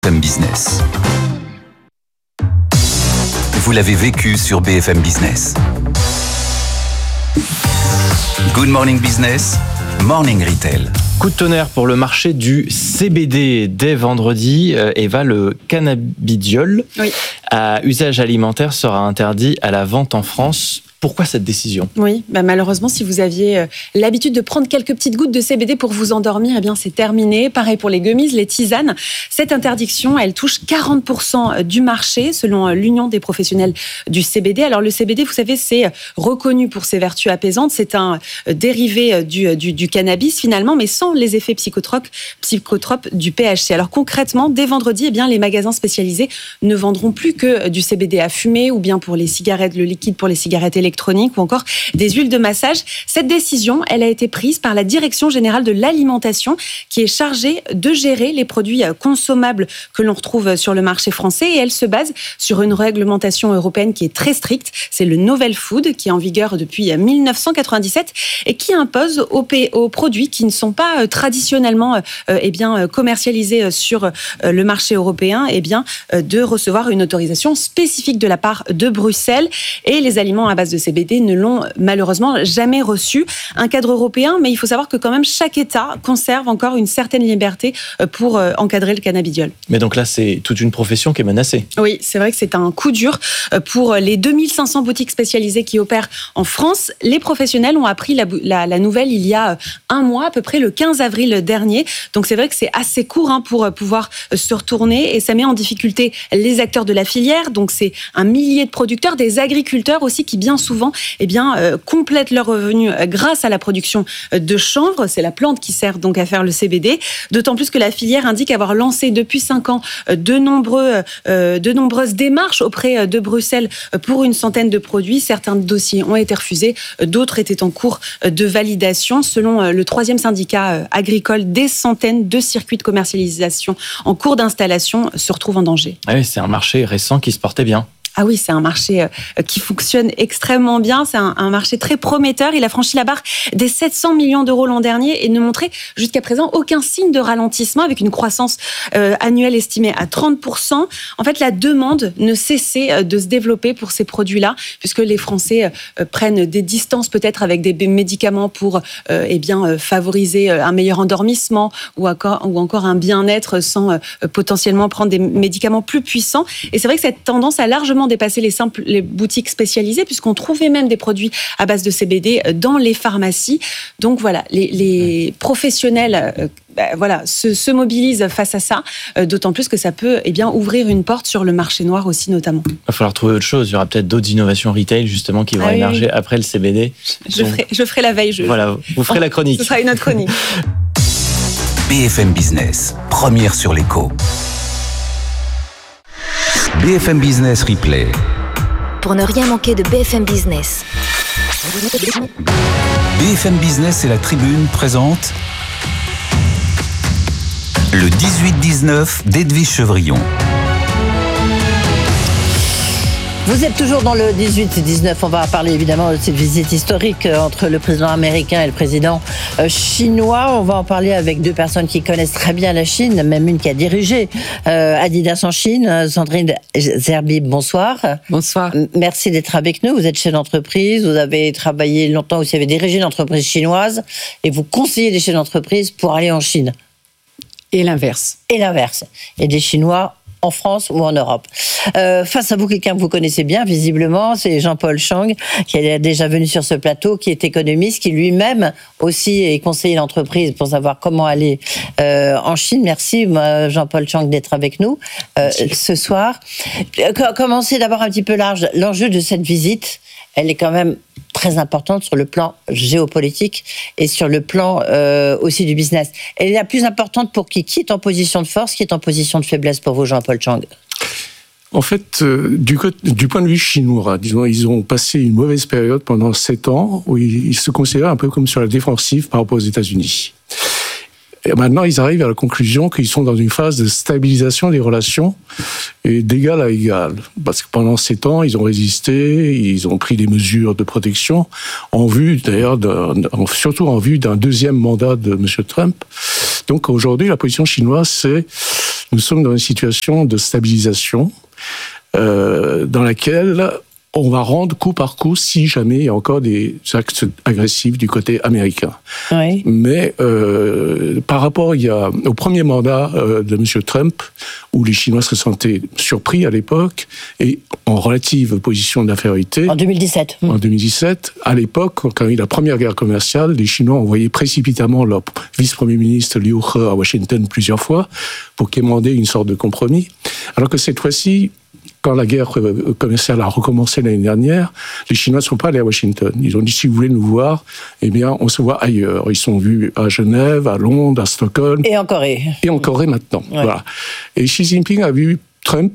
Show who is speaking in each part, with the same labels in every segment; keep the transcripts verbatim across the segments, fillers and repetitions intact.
Speaker 1: B F M Business. Vous l'avez vécu sur B F M Business. Good Morning Business, Morning Retail.
Speaker 2: Coup de tonnerre pour le marché du C B D. Dès vendredi, Eva, le cannabidiol oui. à usage alimentaire sera interdit à la vente en France. Pourquoi cette décision ?
Speaker 3: Oui, bah malheureusement, si vous aviez l'habitude de prendre quelques petites gouttes de C B D pour vous endormir, eh bien c'est terminé. Pareil pour les gummies, les tisanes. Cette interdiction, elle touche quarante pour cent du marché, selon l'Union des professionnels du C B D. Alors le C B D, vous savez, c'est reconnu pour ses vertus apaisantes. C'est un dérivé du, du, du cannabis finalement, mais sans les effets psychotropes, psychotropes du P H C. Alors concrètement, dès vendredi, eh bien les magasins spécialisés ne vendront plus que du C B D à fumer, ou bien pour les cigarettes, le liquide pour les cigarettes électroniques, électronique ou encore des huiles de massage. Cette décision, elle a été prise par la Direction générale de l'alimentation qui est chargée de gérer les produits consommables que l'on retrouve sur le marché français, et elle se base sur une réglementation européenne qui est très stricte. C'est le Novel Food qui est en vigueur depuis dix-neuf cent quatre-vingt-dix-sept et qui impose aux, p- aux produits qui ne sont pas traditionnellement euh, eh bien, commercialisés sur euh, le marché européen eh bien, euh, de recevoir une autorisation spécifique de la part de Bruxelles, et les aliments à base de C B D ne l'ont malheureusement jamais reçu. Un cadre européen, mais il faut savoir que quand même chaque État conserve encore une certaine liberté pour encadrer le cannabidiol.
Speaker 2: Mais donc là, c'est toute une profession qui est menacée.
Speaker 3: Oui, c'est vrai que c'est un coup dur pour les deux mille cinq cents boutiques spécialisées qui opèrent en France. Les professionnels ont appris la, la, la nouvelle il y a un mois, à peu près le quinze avril dernier. Donc c'est vrai que c'est assez court hein, pour pouvoir se retourner, et ça met en difficulté les acteurs de la filière. Donc c'est un millier de producteurs, des agriculteurs aussi qui bien souvent souvent eh bien, euh, complètent leurs revenus grâce à la production de chanvre. C'est la plante qui sert donc à faire le C B D. D'autant plus que la filière indique avoir lancé depuis cinq ans de, nombreux, euh, de nombreuses démarches auprès de Bruxelles pour une centaine de produits. Certains dossiers ont été refusés, d'autres étaient en cours de validation. Selon le troisième syndicat agricole, des centaines de circuits de commercialisation en cours d'installation se retrouvent en danger.
Speaker 2: Ah oui, c'est un marché récent qui se portait bien.
Speaker 3: Ah oui, c'est un marché qui fonctionne extrêmement bien. C'est un, un marché très prometteur. Il a franchi la barre des sept cents millions d'euros l'an dernier et ne montrait jusqu'à présent aucun signe de ralentissement, avec une croissance euh, annuelle estimée à trente pour cent. En fait, la demande ne cessait de se développer pour ces produits-là, puisque les Français euh, prennent des distances peut-être avec des médicaments pour euh, eh bien, euh, favoriser un meilleur endormissement ou encore, ou encore un bien-être sans euh, potentiellement prendre des médicaments plus puissants. Et c'est vrai que cette tendance a largement dépasser les simples les boutiques spécialisées, puisqu'on trouvait même des produits à base de C B D dans les pharmacies. Donc voilà, les, les professionnels euh, bah, voilà, se, se mobilisent face à ça, euh, d'autant plus que ça peut eh bien, ouvrir une porte sur le marché noir aussi notamment.
Speaker 2: Il va falloir trouver autre chose. Il y aura peut-être d'autres innovations retail justement qui vont ah, émerger oui. après le C B D.
Speaker 3: Je, Donc, ferai, je ferai la veille. Je,
Speaker 2: voilà, vous ferez
Speaker 3: oh,
Speaker 2: la chronique.
Speaker 3: Ce sera une autre chronique.
Speaker 1: B F M Business, première sur l'écho. B F M Business Replay.
Speaker 4: Pour ne rien manquer de B F M Business.
Speaker 1: B F M Business et la Tribune présente le dix-huit dix-neuf d'Edwige Chevrillon.
Speaker 5: Vous êtes toujours dans le dix-huit dix-neuf. On va parler évidemment de cette visite historique entre le président américain et le président chinois. On va en parler avec deux personnes qui connaissent très bien la Chine, même une qui a dirigé Adidas en Chine. Sandrine Zerbib, bonsoir.
Speaker 6: Bonsoir.
Speaker 5: Merci d'être avec nous. Vous êtes chef d'entreprise, vous avez travaillé longtemps, vous avez dirigé une entreprise chinoise et vous conseillez des chefs d'entreprise pour aller en Chine.
Speaker 6: Et l'inverse.
Speaker 5: Et l'inverse. Et des Chinois en France ou en Europe. Euh, face à vous, quelqu'un que vous connaissez bien, visiblement, c'est Jean-Paul Chang, qui est déjà venu sur ce plateau, qui est économiste, qui lui-même aussi est conseiller d'entreprise pour savoir comment aller euh, en Chine. Merci, Jean-Paul Chang, d'être avec nous euh, ce soir. Commencez d'abord un petit peu large. L'enjeu de cette visite, elle est quand même très importante sur le plan géopolitique et sur le plan euh, aussi du business. Elle est la plus importante pour qui ? Qui est en position de force, qui est en position de faiblesse pour vous, Jean-Paul Chang ?
Speaker 7: En fait, euh, du, du point de vue chinois, disons, ils ont passé une mauvaise période pendant sept ans où ils, ils se considèrent un peu comme sur la défensive par rapport aux États-Unis. Et maintenant, ils arrivent à la conclusion qu'ils sont dans une phase de stabilisation des relations et d'égal à égal. Parce que pendant sept ans, ils ont résisté, ils ont pris des mesures de protection en vue, d'ailleurs, d'un, surtout en vue d'un deuxième mandat de M. Trump. Donc aujourd'hui, la position chinoise, c'est nous sommes dans une situation de stabilisation euh, dans laquelle on va rendre coup par coup si jamais il y a encore des actes agressifs du côté américain.
Speaker 5: Oui.
Speaker 7: Mais euh, par rapport il y a, au premier mandat euh, de M. Trump, où les Chinois se sentaient surpris à l'époque et en relative position d'infériorité.
Speaker 5: En deux mille dix-sept.
Speaker 7: En deux mille dix-sept, à l'époque, quand il y a eu la première guerre commerciale, les Chinois ont envoyé précipitamment leur vice-premier ministre Liu He à Washington plusieurs fois pour quémander une sorte de compromis. Alors que cette fois-ci, quand la guerre commerciale a recommencé l'année dernière, les Chinois ne sont pas allés à Washington. Ils ont dit, si vous voulez nous voir, eh bien, on se voit ailleurs. Ils sont vus à Genève, à Londres, à Stockholm.
Speaker 5: Et en Corée.
Speaker 7: Et en Corée maintenant.
Speaker 5: Ouais. Voilà.
Speaker 7: Et Xi Jinping a vu Trump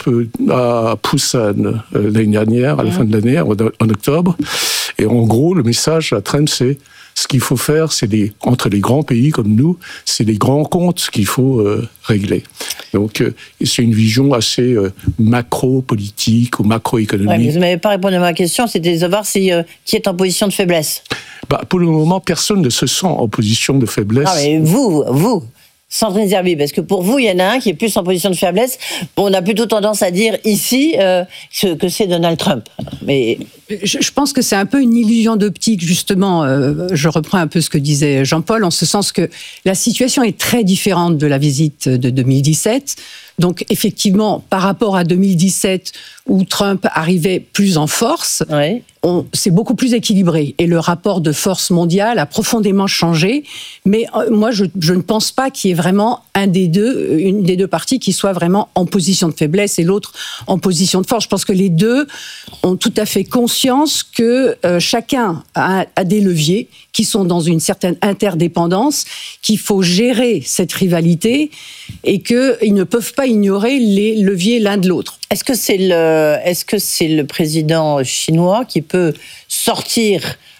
Speaker 7: à Busan l'année dernière, à la mmh. fin de l'année, en octobre. Et en gros, le message à Trump, c'est ce qu'il faut faire, c'est des, entre les grands pays comme nous, c'est des grands comptes qu'il faut euh, régler. Donc, euh, c'est une vision assez euh, macro-politique ou macroéconomique.
Speaker 5: Ouais, mais vous n'avez pas répondu à ma question, c'était de savoir si, euh, qui est en position de faiblesse.
Speaker 7: Bah, pour le moment, personne ne se sent en position de faiblesse.
Speaker 5: Non, mais vous, vous Sandrine Zerbib, parce que pour vous, il y en a un qui est plus en position de faiblesse. On a plutôt tendance à dire ici euh, que c'est Donald Trump. Mais
Speaker 6: je, je pense que c'est un peu une illusion d'optique, justement. Euh, je reprends un peu ce que disait Jean-Paul, en ce sens que la situation est très différente de la visite de deux mille dix-sept. Donc, effectivement, par rapport à deux mille dix-sept, où Trump arrivait plus en force,
Speaker 5: oui.
Speaker 6: on, c'est beaucoup plus équilibré. Et le rapport de force mondiale a profondément changé. Mais euh, moi, je, je ne pense pas qu'il y ait vraiment un des deux, une des deux parties qui soit vraiment en position de faiblesse et l'autre en position de force. Je pense que les deux ont tout à fait conscience que euh, chacun a, a des leviers qui sont dans une certaine interdépendance, qu'il faut gérer cette rivalité et qu'ils ne peuvent pas ignorer les leviers l'un de l'autre.
Speaker 5: Est-ce que c'est le, est-ce que c'est le président chinois qui peut sortir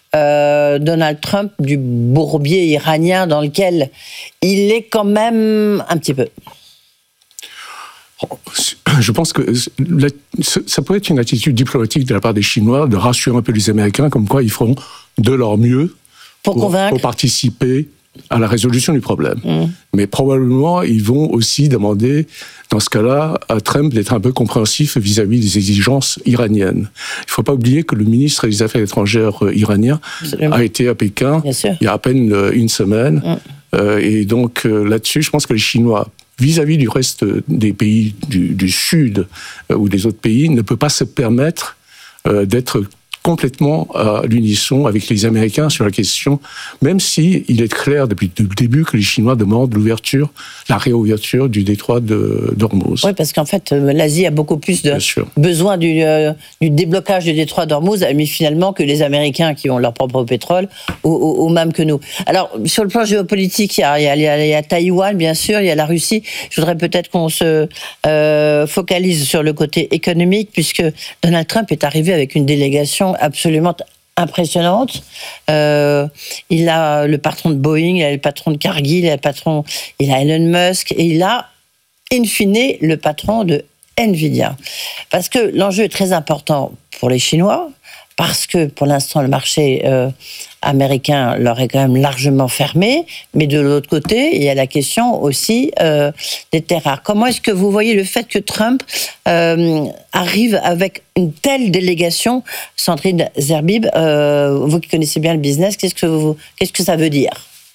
Speaker 5: euh, Donald Trump du bourbier iranien dans lequel il est quand même un petit peu?
Speaker 7: Je pense que ça pourrait être une attitude diplomatique de la part des Chinois de rassurer un peu les Américains, comme quoi ils feront de leur mieux
Speaker 5: pour, pour, convaincre.
Speaker 7: pour participer à la résolution du problème. Mmh. Mais probablement, ils vont aussi demander, dans ce cas-là, à Trump d'être un peu compréhensif vis-à-vis des exigences iraniennes. Il ne faut pas oublier que le ministre des Affaires étrangères iranien Absolument. a été à Pékin il y a à peine une semaine. Mmh. Euh, et donc, euh, là-dessus, je pense que les Chinois, vis-à-vis du reste des pays du, du Sud euh, ou des autres pays, ne peuvent pas se permettre euh, d'être complètement à l'unisson avec les Américains sur la question, même si il est clair depuis le début que les Chinois demandent l'ouverture, la réouverture du détroit de d'Ormuz.
Speaker 5: Oui, parce qu'en fait, l'Asie a beaucoup plus de besoin du, euh, du déblocage du détroit d'Ormuz, mais finalement que les Américains qui ont leur propre pétrole, ou, ou, ou même que nous. Alors, sur le plan géopolitique, il y a, il y a, il y a Taïwan, bien sûr, il y a la Russie. Je voudrais peut-être qu'on se euh, focalise sur le côté économique, puisque Donald Trump est arrivé avec une délégation absolument impressionnante. Euh, il a le patron de Boeing, il a le patron de Cargill, il a le patron, il a Elon Musk, et il a, in fine, le patron de Nvidia. Parce que l'enjeu est très important pour les Chinois, parce que pour l'instant le marché euh, américain leur est quand même largement fermé, mais de l'autre côté, il y a la question aussi euh, des terres rares. Comment est-ce que vous voyez le fait que Trump euh, arrive avec une telle délégation? Sandrine Zerbib, euh, vous qui connaissez bien le business, qu'est-ce que, vous, qu'est-ce que ça veut dire?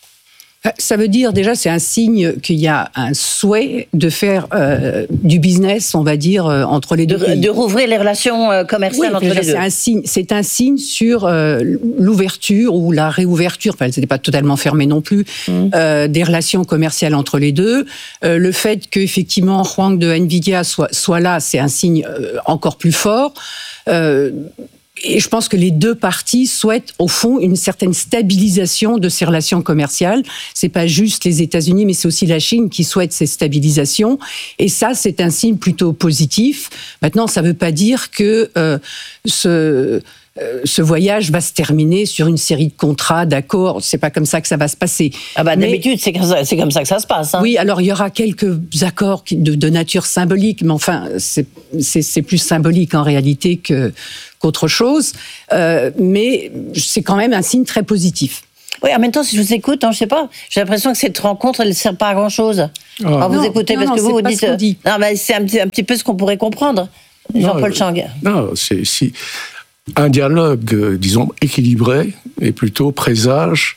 Speaker 6: Ça veut dire, déjà, c'est un signe qu'il y a un souhait de faire euh, du business, on va dire, euh, entre les deux
Speaker 5: de,
Speaker 6: pays.
Speaker 5: De rouvrir les relations euh, commerciales oui, entre déjà, les deux.
Speaker 6: C'est un signe, c'est un signe sur euh, l'ouverture ou la réouverture, enfin, elles n'étaient pas totalement fermées non plus, mmh. euh, des relations commerciales entre les deux. Euh, le fait qu'effectivement, Huang de Nvidia soit, soit là, c'est un signe euh, encore plus fort. Euh, Et je pense que les deux parties souhaitent, au fond, une certaine stabilisation de ces relations commerciales. C'est pas juste les États-Unis, mais c'est aussi la Chine qui souhaite ces stabilisations. Et ça, c'est un signe plutôt positif. Maintenant, ça veut pas dire que euh, ce... ce voyage va se terminer sur une série de contrats, d'accords. C'est pas comme ça que ça va se passer.
Speaker 5: Ah bah, d'habitude, mais, c'est, comme ça, c'est comme ça que ça se passe. Hein.
Speaker 6: Oui, alors il y aura quelques accords de, de nature symbolique, mais enfin, c'est, c'est, c'est plus symbolique en réalité que, qu'autre chose. Euh, mais c'est quand même un signe très positif.
Speaker 5: Oui, en même temps, si je vous écoute, hein, je sais pas, j'ai l'impression que cette rencontre, elle ne sert pas à grand-chose. Oh. Alors, vous
Speaker 6: non,
Speaker 5: écoutez,
Speaker 6: non,
Speaker 5: parce
Speaker 6: non,
Speaker 5: que vous, vous
Speaker 6: pas
Speaker 5: dites...
Speaker 6: ce qu'on dit.
Speaker 5: Non, mais c'est un petit, un petit peu ce qu'on pourrait comprendre, Jean-Paul Chang.
Speaker 7: Non, c'est si un dialogue, euh, disons, équilibré et plutôt présage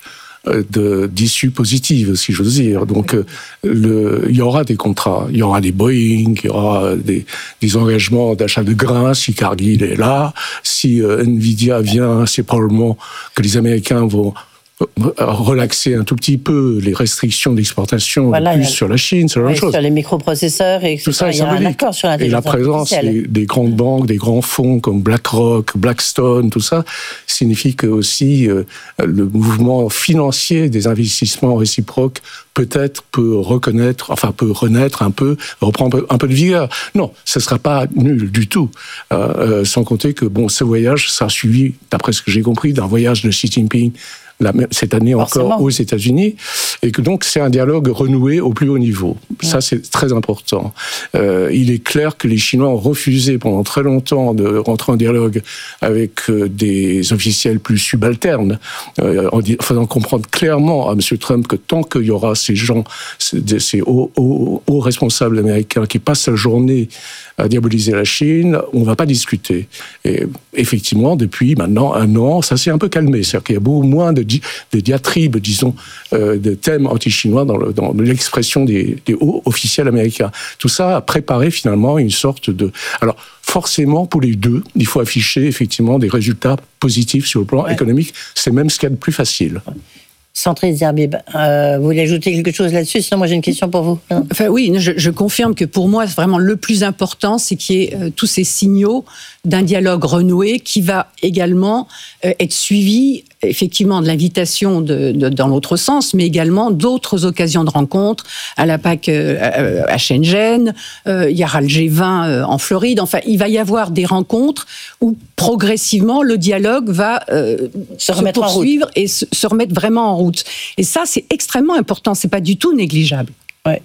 Speaker 7: de, d'issues positives, si j'ose dire. Donc, euh, le, il y aura des contrats, il y aura des Boeing, il y aura des, des engagements d'achat de grains si Cargill est là, si euh, Nvidia vient, c'est probablement que les Américains vont relaxer un tout petit peu les restrictions d'exportation
Speaker 5: voilà,
Speaker 7: plus a... sur la Chine, ce genre
Speaker 5: oui,
Speaker 7: de choses.
Speaker 5: Sur les microprocesseurs et
Speaker 7: tout ça,
Speaker 5: il y a un accord sur l'intelligence
Speaker 7: artificielle. Et la présence des, des grandes banques, des grands fonds comme BlackRock, Blackstone, tout ça, signifie que aussi euh, le mouvement financier des investissements réciproques peut-être peut reconnaître, enfin peut renaître un peu, reprendre un peu de vigueur. Non, ce ne sera pas nul du tout. Euh, euh, sans compter que bon, ce voyage sera suivi, d'après ce que j'ai compris, d'un voyage de Xi Jinping La, cette année Forcément. encore aux États-Unis, et que donc c'est un dialogue renoué au plus haut niveau. Ouais. Ça, c'est très important. Euh, il est clair que les Chinois ont refusé pendant très longtemps de rentrer en dialogue avec euh, des officiels plus subalternes, euh, en faisant comprendre clairement à M. Trump que tant qu'il y aura ces gens, ces, ces hauts, hauts, hauts responsables américains qui passent la journée à diaboliser la Chine, on ne va pas discuter. Et effectivement, depuis maintenant un an, ça s'est un peu calmé. C'est-à-dire qu'il y a beaucoup moins de, di- de diatribes, disons, euh, de thèmes anti-chinois dans, le, dans l'expression des, des hauts officiels américains. Tout ça a préparé finalement une sorte de... Alors, forcément, pour les deux, il faut afficher effectivement des résultats positifs sur le plan ouais. économique. C'est même ce qu'il y a de plus facile. Ouais.
Speaker 5: Centriste Zerbib, euh, vous voulez ajouter quelque chose là-dessus? Sinon, moi, j'ai une question pour vous. Non
Speaker 6: enfin, oui, je, je confirme que pour moi, vraiment, le plus important, c'est qu'il y ait euh, tous ces signaux d'un dialogue renoué qui va également euh, être suivi, effectivement, de l'invitation de, de, dans l'autre sens, mais également d'autres occasions de rencontres, à la P A C euh, à Shenzhen, euh, il y aura le G vingt euh, en Floride. Enfin, il va y avoir des rencontres où, progressivement, le dialogue va euh, se, se poursuivre et se, se remettre vraiment en route. Et ça, c'est extrêmement important. C'est pas du tout négligeable.
Speaker 5: Ouais.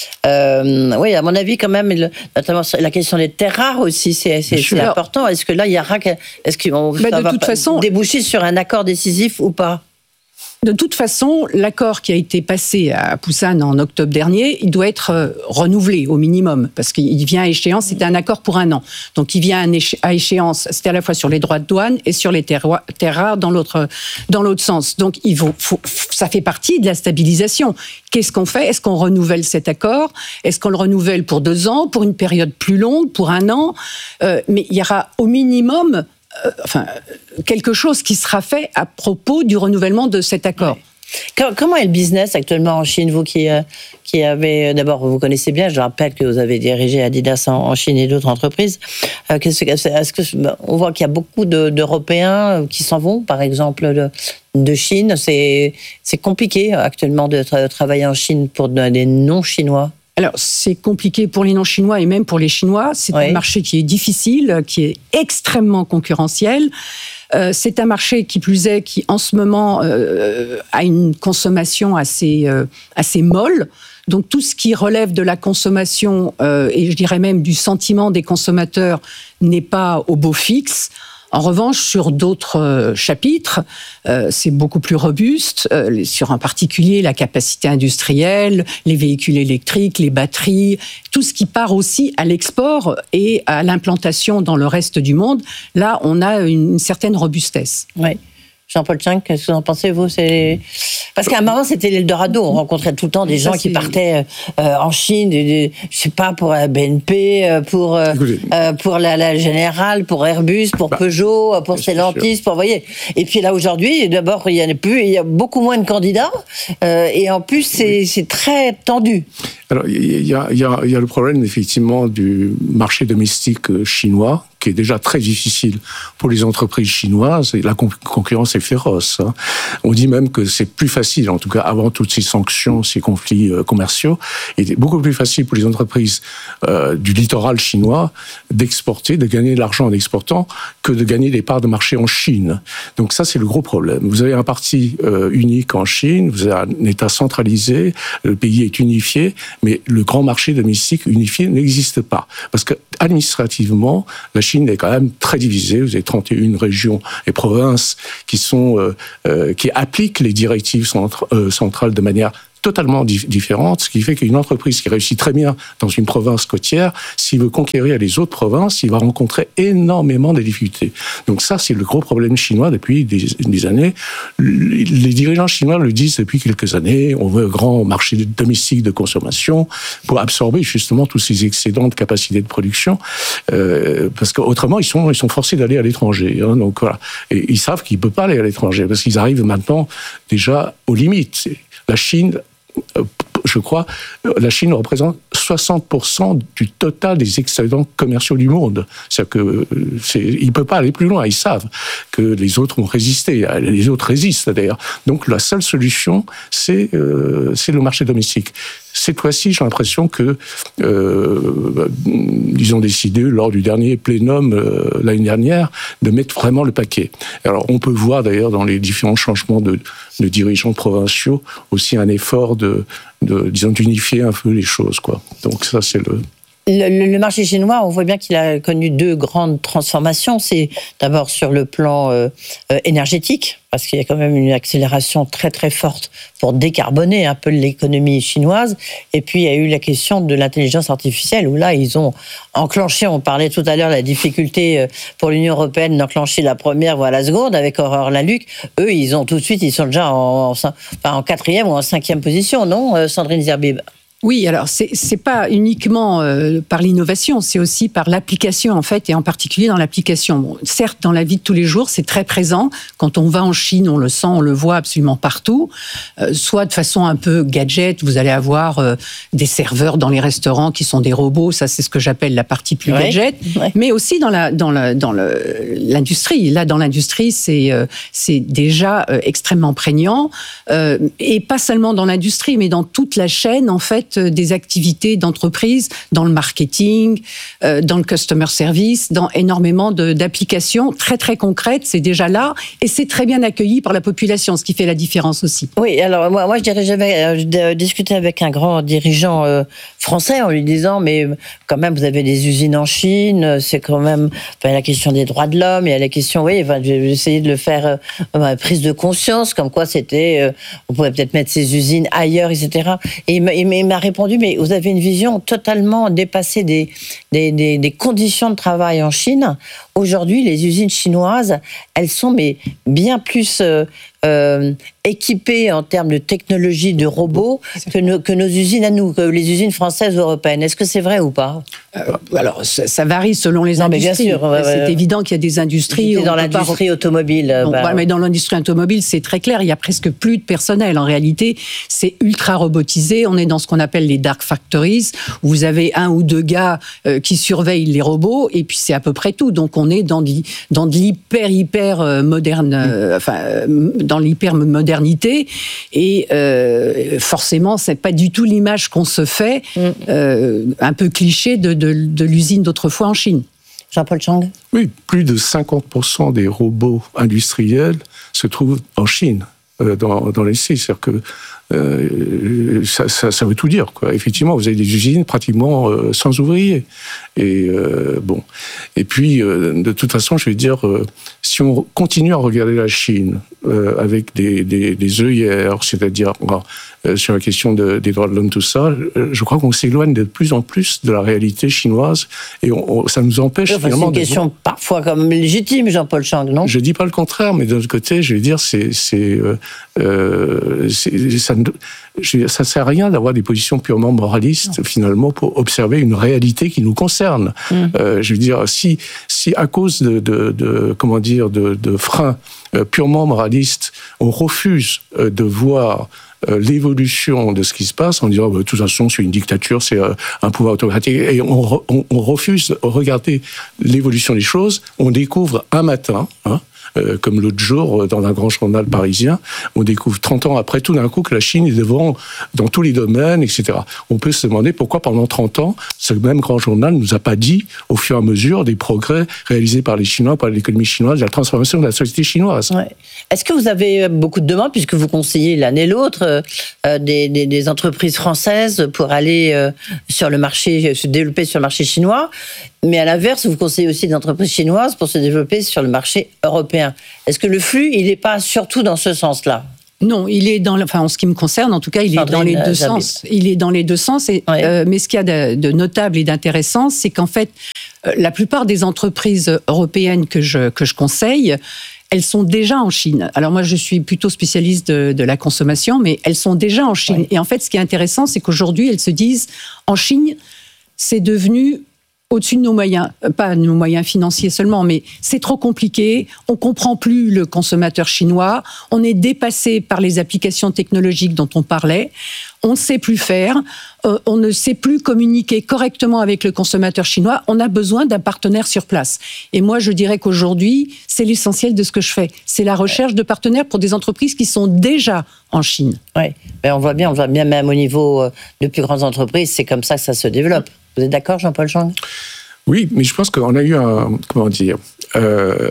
Speaker 5: Euh, oui, à mon avis, quand même, le, notamment la question des terres rares aussi, c'est, c'est, c'est important. Est-ce que là, il y aura, est-ce qu'on bah, ça de va toute façon, déboucher sur un accord décisif ou pas?
Speaker 6: De toute façon, l'accord qui a été passé à Busan en octobre dernier, il doit être renouvelé au minimum, parce qu'il vient à échéance, c'était un accord pour un an. Donc il vient à échéance, c'était à la fois sur les droits de douane et sur les terres rares dans l'autre, dans l'autre sens. Donc il faut, faut, ça fait partie de la stabilisation. Qu'est-ce qu'on fait? Est-ce qu'on renouvelle cet accord? Est-ce qu'on le renouvelle pour deux ans, pour une période plus longue, pour un an? euh, Mais il y aura au minimum... Euh, enfin, quelque chose qui sera fait à propos du renouvellement de cet accord.
Speaker 5: Ouais. Comment est le business actuellement en Chine? Vous qui, euh, qui avez, d'abord, vous connaissez bien, je rappelle que vous avez dirigé Adidas en, en Chine et d'autres entreprises. Euh, qu'est-ce, est-ce que, on voit qu'il y a beaucoup de, d'Européens qui s'en vont, par exemple, de, de Chine. C'est, c'est compliqué actuellement de tra- travailler en Chine pour des non-chinois.
Speaker 6: Alors, c'est compliqué pour les non-chinois et même pour les Chinois. C'est oui. un marché qui est difficile, qui est extrêmement concurrentiel. Euh, c'est un marché, qui plus est, qui en ce moment euh, a une consommation assez, euh, assez molle. Donc, tout ce qui relève de la consommation, euh, et je dirais même du sentiment des consommateurs, n'est pas au beau fixe. En revanche, sur d'autres euh, chapitres, euh, c'est beaucoup plus robuste, euh, sur en particulier la capacité industrielle, les véhicules électriques, les batteries, tout ce qui part aussi à l'export et à l'implantation dans le reste du monde. Là, on a une, une certaine robustesse.
Speaker 5: Oui. Jean-Paul Chang, qu'est-ce que vous en pensez, vous? C'est... Parce qu'à un moment, c'était l'Eldorado. On rencontrait tout le temps des gens Ça, qui partaient euh, en Chine, de, de, je sais pas, pour la B N P, pour, euh, pour la, la Générale, pour Airbus, pour bah, Peugeot, pour Stellantis, pour, vous voyez. Et puis là, aujourd'hui, d'abord, il y en a plus, il y a beaucoup moins de candidats, euh, et en plus, c'est, c'est très tendu.
Speaker 7: Alors, il y a, il y a, il y a le problème, effectivement, du marché domestique chinois, qui est déjà très difficile pour les entreprises chinoises, et la concurrence est féroce. Hein. On dit même que c'est plus facile, en tout cas avant toutes ces sanctions, ces conflits euh, commerciaux, il est beaucoup plus facile pour les entreprises euh, du littoral chinois d'exporter, de gagner de l'argent en exportant, que de gagner des parts de marché en Chine. Donc ça, c'est le gros problème. Vous avez un parti euh, unique en Chine, vous avez un État centralisé, le pays est unifié, mais le grand marché domestique unifié n'existe pas. Parce que administrativement, la Chine est quand même très divisée. Vous avez trente et une régions et provinces qui sont euh, euh, qui appliquent les directives centra- euh, centrales de manière totalement dif- différente, ce qui fait qu'une entreprise qui réussit très bien dans une province côtière, s'il veut conquérir les autres provinces, il va rencontrer énormément de difficultés. Donc ça, c'est le gros problème chinois depuis des, des années. Les dirigeants chinois le disent depuis quelques années, on veut un grand marché domestique de consommation pour absorber justement tous ces excédents de capacité de production, euh, parce qu'autrement, ils sont, ils sont forcés d'aller à l'étranger. Hein, donc voilà. Et ils savent qu'ils ne peuvent pas aller à l'étranger, parce qu'ils arrivent maintenant déjà aux limites. La Chine, je crois, la Chine représente soixante pour cent du total des excédents commerciaux du monde. C'est-à-dire que c'est, ils ne peuvent pas aller plus loin. Ils savent que les autres ont résisté. Les autres résistent d'ailleurs. Donc la seule solution, c'est, euh, c'est le marché domestique. Cette fois-ci, j'ai l'impression que euh, ils ont décidé, lors du dernier plénum euh, l'année dernière, de mettre vraiment le paquet. Alors, on peut voir d'ailleurs dans les différents changements de, de dirigeants provinciaux aussi un effort de, de, disons, d'unifier un peu les choses, quoi. Donc ça, c'est le...
Speaker 5: Le, le marché chinois, on voit bien qu'il a connu deux grandes transformations. C'est d'abord sur le plan euh, euh, énergétique, parce qu'il y a quand même une accélération très très forte pour décarboner un peu l'économie chinoise. Et puis il y a eu la question de l'intelligence artificielle, où là ils ont enclenché, on parlait tout à l'heure de la difficulté pour l'Union européenne d'enclencher la première voire la seconde avec Aurore Lalucq. Eux, ils ont tout de suite, ils sont déjà en, en, enfin, en quatrième ou en cinquième position, non, Sandrine Zerbib?
Speaker 6: Oui, alors c'est c'est pas uniquement euh, par l'innovation, c'est aussi par l'application en fait, et en particulier dans l'application. Bon, certes, dans la vie de tous les jours, c'est très présent. Quand on va en Chine, on le sent, on le voit absolument partout. Euh, soit de façon un peu gadget, vous allez avoir euh, des serveurs dans les restaurants qui sont des robots. Ça, c'est ce que j'appelle la partie plus
Speaker 5: ouais,
Speaker 6: gadget.
Speaker 5: Ouais.
Speaker 6: Mais aussi dans la dans la dans le, l'industrie. Là, dans l'industrie, c'est euh, c'est déjà euh, extrêmement prégnant, euh, et pas seulement dans l'industrie, mais dans toute la chaîne en fait des activités d'entreprise, dans le marketing, euh, dans le customer service, dans énormément de, d'applications très très concrètes. C'est déjà là et c'est très bien accueilli par la population, ce qui fait la différence aussi.
Speaker 5: Oui, alors moi, moi je dirais, j'avais euh, discuté avec un grand dirigeant euh, français en lui disant, mais quand même vous avez des usines en Chine, c'est quand même enfin, la question des droits de l'homme, il y a la question, oui, enfin, j'ai essayé de le faire euh, prise de conscience, comme quoi c'était, euh, on pourrait peut-être mettre ces usines ailleurs, et cetera. Et il m'a, il m'a répondu, mais vous avez une vision totalement dépassée des, des, des, des conditions de travail en Chine. Aujourd'hui, les usines chinoises, elles sont mais bien plus euh, euh, équipées en termes de technologie, de robots, que, no, que nos usines à nous, que les usines françaises ou européennes. Est-ce que c'est vrai ou pas?
Speaker 6: euh, Alors, ça, ça varie selon les
Speaker 5: non,
Speaker 6: industries.
Speaker 5: Mais bien sûr, ouais,
Speaker 6: c'est
Speaker 5: ouais.
Speaker 6: évident qu'il y a des industries...
Speaker 5: Dans l'industrie pas... automobile.
Speaker 6: Bon,
Speaker 5: bah...
Speaker 6: ouais, mais dans l'industrie automobile, c'est très clair, il y a presque plus de personnel. En réalité, c'est ultra robotisé. On est dans ce qu'on appelle les dark factories, où vous avez un ou deux gars euh, qui surveillent les robots, et puis c'est à peu près tout. Donc, on est dans de, dans de l'hyper, hyper moderne, euh, enfin, euh, dans l'hyper modernité, et euh, forcément, c'est pas du tout l'image qu'on se fait, euh, un peu cliché de, de, de l'usine d'autrefois en Chine.
Speaker 5: Jean-Paul Chang.
Speaker 7: Oui, plus de cinquante pour cent des robots industriels se trouvent en Chine, euh, dans, dans les sites. C'est-à-dire que Euh, ça, ça, ça veut tout dire, quoi. Effectivement, vous avez des usines pratiquement euh, sans ouvriers. Et euh, bon. Et puis, euh, de toute façon, je vais dire, euh, si on continue à regarder la Chine euh, avec des, des, des œillères, c'est-à-dire euh, sur la question de, des droits de l'homme, tout ça, euh, je crois qu'on s'éloigne de plus en plus de la réalité chinoise, et on, on, ça nous empêche
Speaker 5: enfin,
Speaker 7: finalement.
Speaker 5: C'est une question voir... parfois comme légitime, Jean-Paul Chang, non?
Speaker 7: Je dis pas le contraire, mais d'un autre côté, je vais dire, c'est, c'est, euh, euh, c'est ça. Ça ne sert à rien d'avoir des positions purement moralistes, non. Finalement, pour observer une réalité qui nous concerne. Mmh. Euh, je veux dire, si, si à cause de, de, de comment dire, de, de freins euh, purement moralistes, on refuse euh, de voir euh, l'évolution de ce qui se passe en disant, bah, de toute façon, c'est une dictature, c'est euh, un pouvoir autocratique, et on, on, on refuse de regarder l'évolution des choses, on découvre un matin, hein, euh, comme l'autre jour, dans un grand journal parisien, on découvre trente ans après, tout d'un coup, que la Chine est devant dans tous les domaines, et cetera. On peut se demander pourquoi pendant trente ans, ce même grand journal ne nous a pas dit, au fur et à mesure, des progrès réalisés par les Chinois, par l'économie chinoise, la transformation de la société chinoise.
Speaker 5: Ouais. Est-ce que vous avez beaucoup de demandes, puisque vous conseillez l'un et l'autre euh, des, des, des entreprises françaises pour aller euh, sur le marché, se développer sur le marché chinois, mais à l'inverse, vous conseillez aussi des entreprises chinoises pour se développer sur le marché européen. Est-ce que le flux, il n'est pas surtout dans ce sens-là ?
Speaker 6: Non, il est dans, enfin en ce qui me concerne, en tout cas, il
Speaker 5: Sandrine,
Speaker 6: est dans les deux
Speaker 5: Zabit.
Speaker 6: sens. Il est dans les deux sens. Et,
Speaker 5: Ouais.
Speaker 6: euh, mais ce qu'il y a de, de notable et d'intéressant, c'est qu'en fait, euh, la plupart des entreprises européennes que je que je conseille, elles sont déjà en Chine. Alors moi, je suis plutôt spécialiste de, de la consommation, mais elles sont déjà en Chine.
Speaker 5: Ouais.
Speaker 6: Et en fait, ce qui est intéressant, c'est qu'aujourd'hui, elles se disent, en Chine, c'est devenu au-dessus de nos moyens, pas de nos moyens financiers seulement, mais c'est trop compliqué, on comprend plus le consommateur chinois, on est dépassé par les applications technologiques dont on parlait, on ne sait plus faire, euh, on ne sait plus communiquer correctement avec le consommateur chinois, on a besoin d'un partenaire sur place. Et moi, je dirais qu'aujourd'hui, c'est l'essentiel de ce que je fais. C'est la recherche de partenaires pour des entreprises qui sont déjà en Chine.
Speaker 5: Oui, mais on voit bien, on voit bien même au niveau de plus grandes entreprises, c'est comme ça que ça se développe. Vous êtes d'accord, Jean-Paul Chang ?
Speaker 7: Oui, mais je pense qu'on a eu un, comment dire, euh,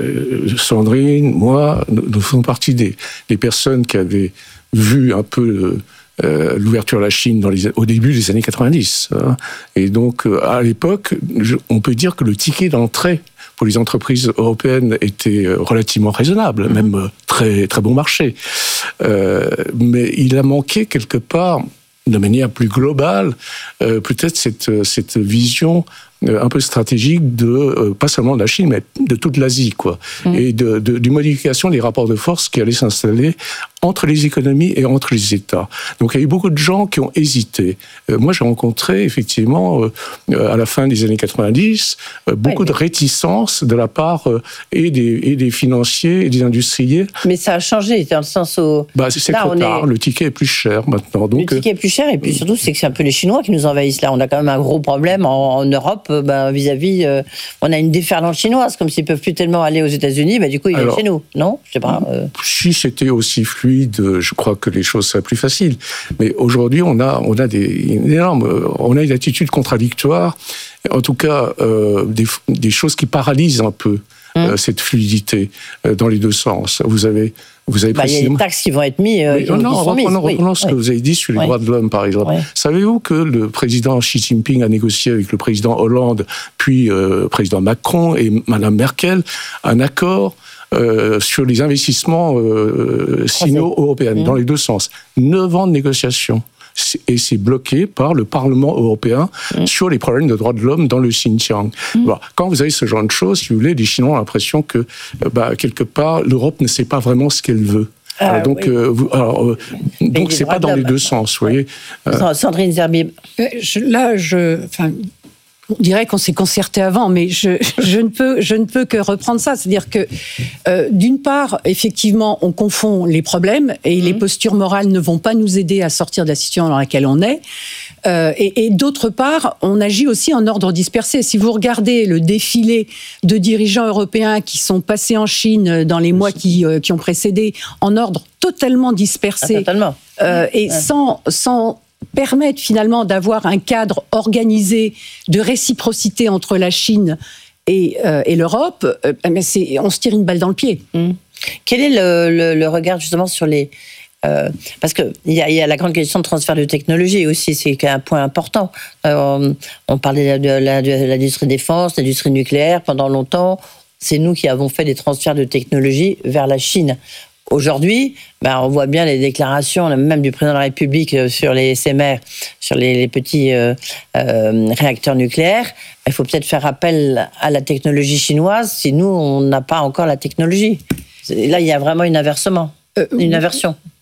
Speaker 7: Sandrine, moi, nous, nous faisons partie des, des personnes qui avaient vu un peu euh, l'ouverture à la Chine dans les, au début des années quatre-vingt-dix. Hein. Et donc, à l'époque, je, on peut dire que le ticket d'entrée pour les entreprises européennes était relativement raisonnable, mmh. même très, très bon marché. Euh, mais il a manqué quelque part, de manière plus globale, euh, peut-être cette, cette vision euh, un peu stratégique de, euh, pas seulement de la Chine, mais de toute l'Asie, quoi. Mmh. Et de, de, d'une modification des rapports de force qui allaient s'installer entre les économies et entre les États. Donc il y a eu beaucoup de gens qui ont hésité. Euh, moi, j'ai rencontré effectivement, euh, à la fin des années quatre-vingt-dix, euh, beaucoup ouais, mais... de réticence de la part euh, et, des, et des financiers et des industriels.
Speaker 5: Mais ça a changé, dans le sens où...
Speaker 7: Bah, c'est
Speaker 5: là,
Speaker 7: trop tard, est... le ticket est plus cher maintenant. Donc,
Speaker 5: le ticket est plus cher, et puis surtout, c'est que c'est un peu les Chinois qui nous envahissent. Là, on a quand même un gros problème en, en Europe, bah, vis-à-vis... Euh, on a une déferlante chinoise, comme s'ils ne peuvent plus tellement aller aux États-Unis, bah, du coup, ils viennent chez nous, non ? Je sais pas. Euh...
Speaker 7: Si c'était aussi fluide, je crois que les choses seraient plus faciles. Mais aujourd'hui, on a, on a des énormes, on a une attitude contradictoire. En tout cas, euh, des, des choses qui paralysent un peu mmh. euh, cette fluidité euh, dans les deux sens. Vous avez, vous avez
Speaker 5: bah, précisément... Il y a des taxes qui vont être mises. Euh,
Speaker 7: Mais, non, reprenons, reprenons oui, ce oui. que vous avez dit sur les
Speaker 5: oui.
Speaker 7: droits de l'homme, par exemple. Oui. Savez-vous que le président Xi Jinping a négocié avec le président Hollande, puis euh, le président Macron et Madame Merkel, un accord Euh, sur les investissements euh, sino-européens, mmh. dans les deux sens. Neuf ans de négociations. Et c'est bloqué par le Parlement européen mmh. sur les problèmes de droits de l'homme dans le Xinjiang. Mmh. Bon, quand vous avez ce genre de choses, si vous voulez, les Chinois ont l'impression que, bah, quelque part, l'Europe ne sait pas vraiment ce qu'elle veut. Ah, alors, donc, oui. euh, vous, alors, euh, donc c'est pas dans les deux sens, vous voyez.
Speaker 5: Euh, Sandrine Zerbib.
Speaker 6: Je, là, je... Enfin, on dirait qu'on s'est concerté avant, mais je, je, ne peux, je ne peux que reprendre ça. C'est-à-dire que, euh, d'une part, effectivement, on confond les problèmes et mmh. les postures morales ne vont pas nous aider à sortir de la situation dans laquelle on est. Euh, et, et d'autre part, on agit aussi en ordre dispersé. Si vous regardez le défilé de dirigeants européens qui sont passés en Chine dans les mois qui, euh, qui ont précédé, en ordre totalement dispersé,
Speaker 5: ah, totalement.
Speaker 6: Euh, et ouais. sans... sans permettre finalement d'avoir un cadre organisé de réciprocité entre la Chine et, euh, et l'Europe, euh, mais c'est, on se tire une balle dans le pied.
Speaker 5: Mmh. Quel est le, le, le regard justement sur les... Euh, parce qu'il y, y a la grande question de transfert de technologie aussi, c'est un point important. Euh, on parlait de, la, de l'industrie défense, l'industrie nucléaire pendant longtemps. C'est nous qui avons fait des transferts de technologie vers la Chine. Aujourd'hui, ben, on voit bien les déclarations, même du président de la République sur les S M R, sur les, les petits euh, euh, réacteurs nucléaires. Il faut peut-être faire appel à la technologie chinoise si nous, on n'a pas encore la technologie. Là, il y a vraiment une inversement. Euh, une inversion.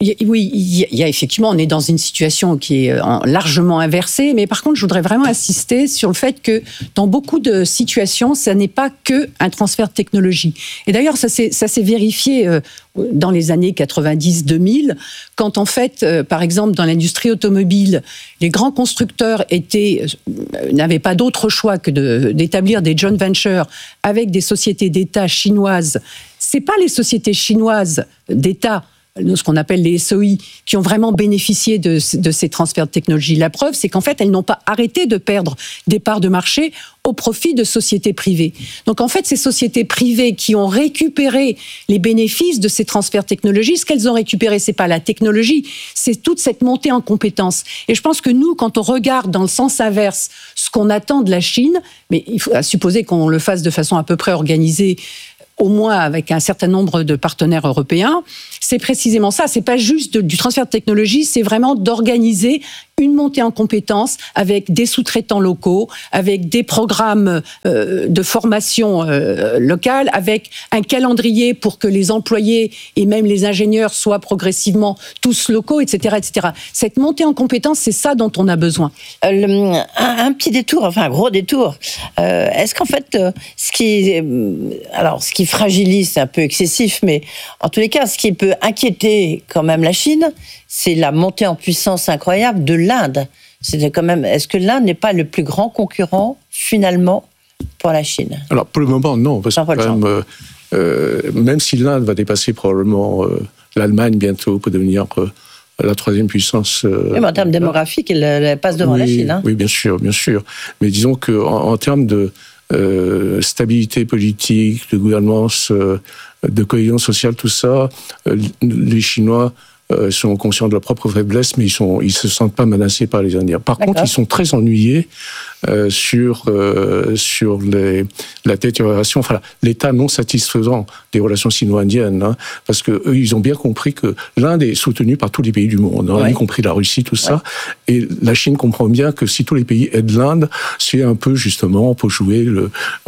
Speaker 6: Oui, il y a effectivement, on est dans une situation qui est largement inversée, mais par contre, je voudrais vraiment insister sur le fait que dans beaucoup de situations, ça n'est pas que un transfert de technologie. Et d'ailleurs, ça s'est, ça s'est vérifié dans les années quatre-vingt-dix deux mille, quand en fait, par exemple, dans l'industrie automobile, les grands constructeurs étaient, n'avaient pas d'autre choix que de, d'établir des joint ventures avec des sociétés d'État chinoises. C'est pas les sociétés chinoises d'État, ce qu'on appelle les S O I, qui ont vraiment bénéficié de, de ces transferts de technologie. La preuve, c'est qu'en fait, elles n'ont pas arrêté de perdre des parts de marché au profit de sociétés privées. Donc en fait, ces sociétés privées qui ont récupéré les bénéfices de ces transferts de technologie, ce qu'elles ont récupéré, c'est pas la technologie, c'est toute cette montée en compétences. Et je pense que nous, quand on regarde dans le sens inverse ce qu'on attend de la Chine, mais il faut supposer qu'on le fasse de façon à peu près organisée, au moins avec un certain nombre de partenaires européens, c'est précisément ça. C'est pas juste de, du transfert de technologie, c'est vraiment d'organiser une montée en compétences avec des sous-traitants locaux, avec des programmes euh, de formation euh, locale, avec un calendrier pour que les employés et même les ingénieurs soient progressivement tous locaux, et cetera, et cetera. Cette montée en compétences, c'est ça dont on a besoin.
Speaker 5: Euh, le, un, un petit détour, enfin un gros détour. Euh, est-ce qu'en fait, euh, ce qui, euh, alors ce qui fragilise, c'est un peu excessif, mais en tous les cas, ce qui peut inquiéter quand même la Chine, c'est la montée en puissance incroyable de l'Inde. C'est quand même, est-ce que l'Inde n'est pas le plus grand concurrent, finalement, pour la Chine ?
Speaker 7: Alors, pour le moment, non. Parce que quand même, euh, euh, même si l'Inde va dépasser probablement euh, l'Allemagne bientôt pour devenir euh, la troisième puissance... Euh,
Speaker 5: Même en termes démographiques, elle, elle passe devant
Speaker 7: oui,
Speaker 5: la Chine. Hein.
Speaker 7: Oui, bien sûr, bien sûr. Mais disons qu'en en termes de euh, stabilité politique, de gouvernance, euh, de cohésion sociale, tout ça, euh, les Chinois... Euh, sont conscients de leur propre faiblesse, mais ils sont, ils se sentent pas menacés par les Indiens. Par D'accord. contre, ils sont très ennuyés euh, sur euh, sur les, la détérioration, enfin l'état non satisfaisant des relations sino-indiennes, hein, parce que eux, ils ont bien compris que l'Inde est soutenue par tous les pays du monde, hein, ouais. y compris la Russie, tout ça, ouais. et la Chine comprend bien que si tous les pays aident l'Inde, c'est un peu justement pour jouer le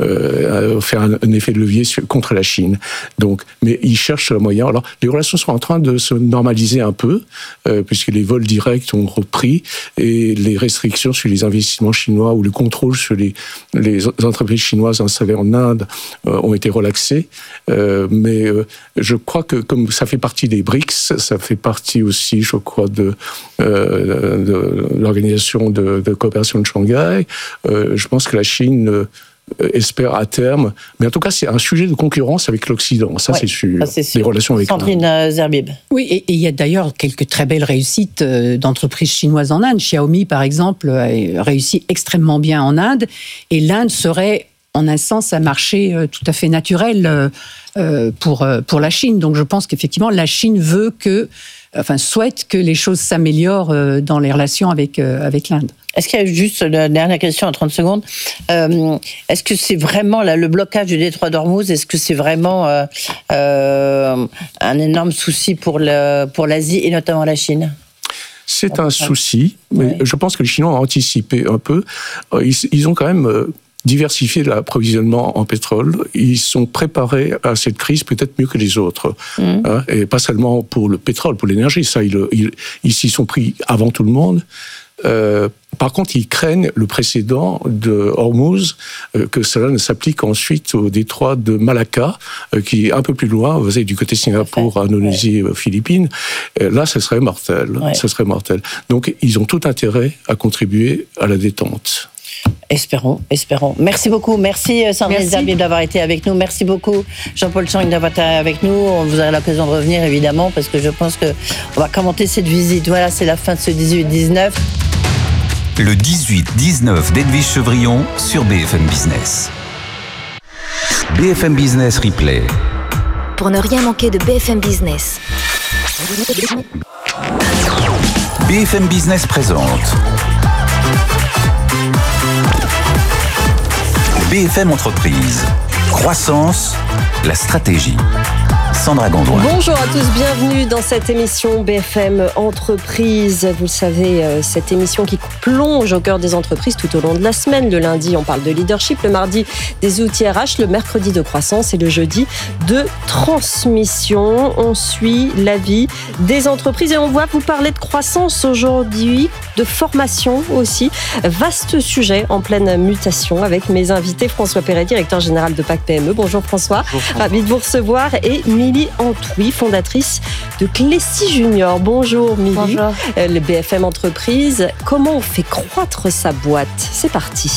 Speaker 7: euh, faire un, un effet de levier sur, contre la Chine. Donc, mais ils cherchent le moyen. Alors, les relations sont en train de se normaliser un peu, euh, puisque les vols directs ont repris et les restrictions sur les investissements chinois ou le contrôle sur les, les entreprises chinoises installées en Inde euh, ont été relaxés. Euh, mais euh, je crois que comme ça fait partie des B R I C S, ça fait partie aussi, je crois, de, euh, de l'organisation de, de coopération de Shanghai, euh, je pense que la Chine... Euh, espère à terme, mais en tout cas c'est un sujet de concurrence avec l'Occident, ça, ouais, c'est sûr. Ça c'est sûr. Les relations avec
Speaker 5: Sandrine l'Inde. Zerbib.
Speaker 6: Oui, et il y a d'ailleurs quelques très belles réussites d'entreprises chinoises en Inde. Xiaomi, par exemple, a réussi extrêmement bien en Inde, et l'Inde serait en un sens un marché tout à fait naturel pour, pour la Chine. Donc je pense qu'effectivement la Chine veut que, enfin souhaite que les choses s'améliorent dans les relations avec, avec l'Inde.
Speaker 5: Est-ce qu'il y a juste la dernière question en trente secondes euh, est-ce que c'est vraiment là, le blocage du détroit d'Ormuz, est-ce que c'est vraiment euh, euh, un énorme souci pour, le, pour l'Asie et notamment la Chine ?
Speaker 7: C'est un souci, mais ouais. je pense que les Chinois ont anticipé un peu. Ils, ils ont quand même diversifié l'approvisionnement en pétrole. Ils sont préparés à cette crise peut-être mieux que les autres. Mmh. Hein, et pas seulement pour le pétrole, pour l'énergie. Ça, ils, ils, ils s'y sont pris avant tout le monde. Euh, par contre, ils craignent le précédent de Hormuz, euh, que cela ne s'applique ensuite au détroit de Malacca, euh, qui est un peu plus loin, vous savez, du côté Singapour, Indonésie, ouais. Philippines. Et là, ce serait mortel. Ouais. Ce serait mortel. Donc, ils ont tout intérêt à contribuer à la détente.
Speaker 5: Espérons, espérons. Merci beaucoup. Merci Sandrine Zerbib d'avoir été avec nous. Merci beaucoup Jean-Paul Chang d'avoir été avec nous. On vous aura l'occasion de revenir évidemment parce que je pense qu'on va commenter cette visite. Voilà, c'est la fin de ce dix-huit dix-neuf.
Speaker 1: Le dix-huit dix-neuf d'Edwige Chevrillon sur B F M Business. B F M Business Replay.
Speaker 4: Pour ne rien manquer de B F M Business.
Speaker 1: B F M Business présente B F M Entreprise. Croissance, la stratégie. Sandra Gondouin.
Speaker 8: Bonjour à tous, bienvenue dans cette émission B F M Entreprise. Vous le savez, cette émission qui plonge au cœur des entreprises tout au long de la semaine. Le lundi, on parle de leadership, le mardi, des outils R H, le mercredi de croissance et le jeudi de transmission. On suit la vie des entreprises et on va vous parler de croissance aujourd'hui, de formation aussi. Vaste sujet en pleine mutation avec mes invités François Perret, directeur général de P A C P M E. Bonjour François.
Speaker 2: Bonjour François.
Speaker 8: Ravi de vous recevoir. Et Milly Antouy, fondatrice de Clécy Junior. Bonjour Milly.
Speaker 9: Bonjour.
Speaker 8: Euh, le B F M Entreprise. Comment on fait croître sa boîte ? C'est parti.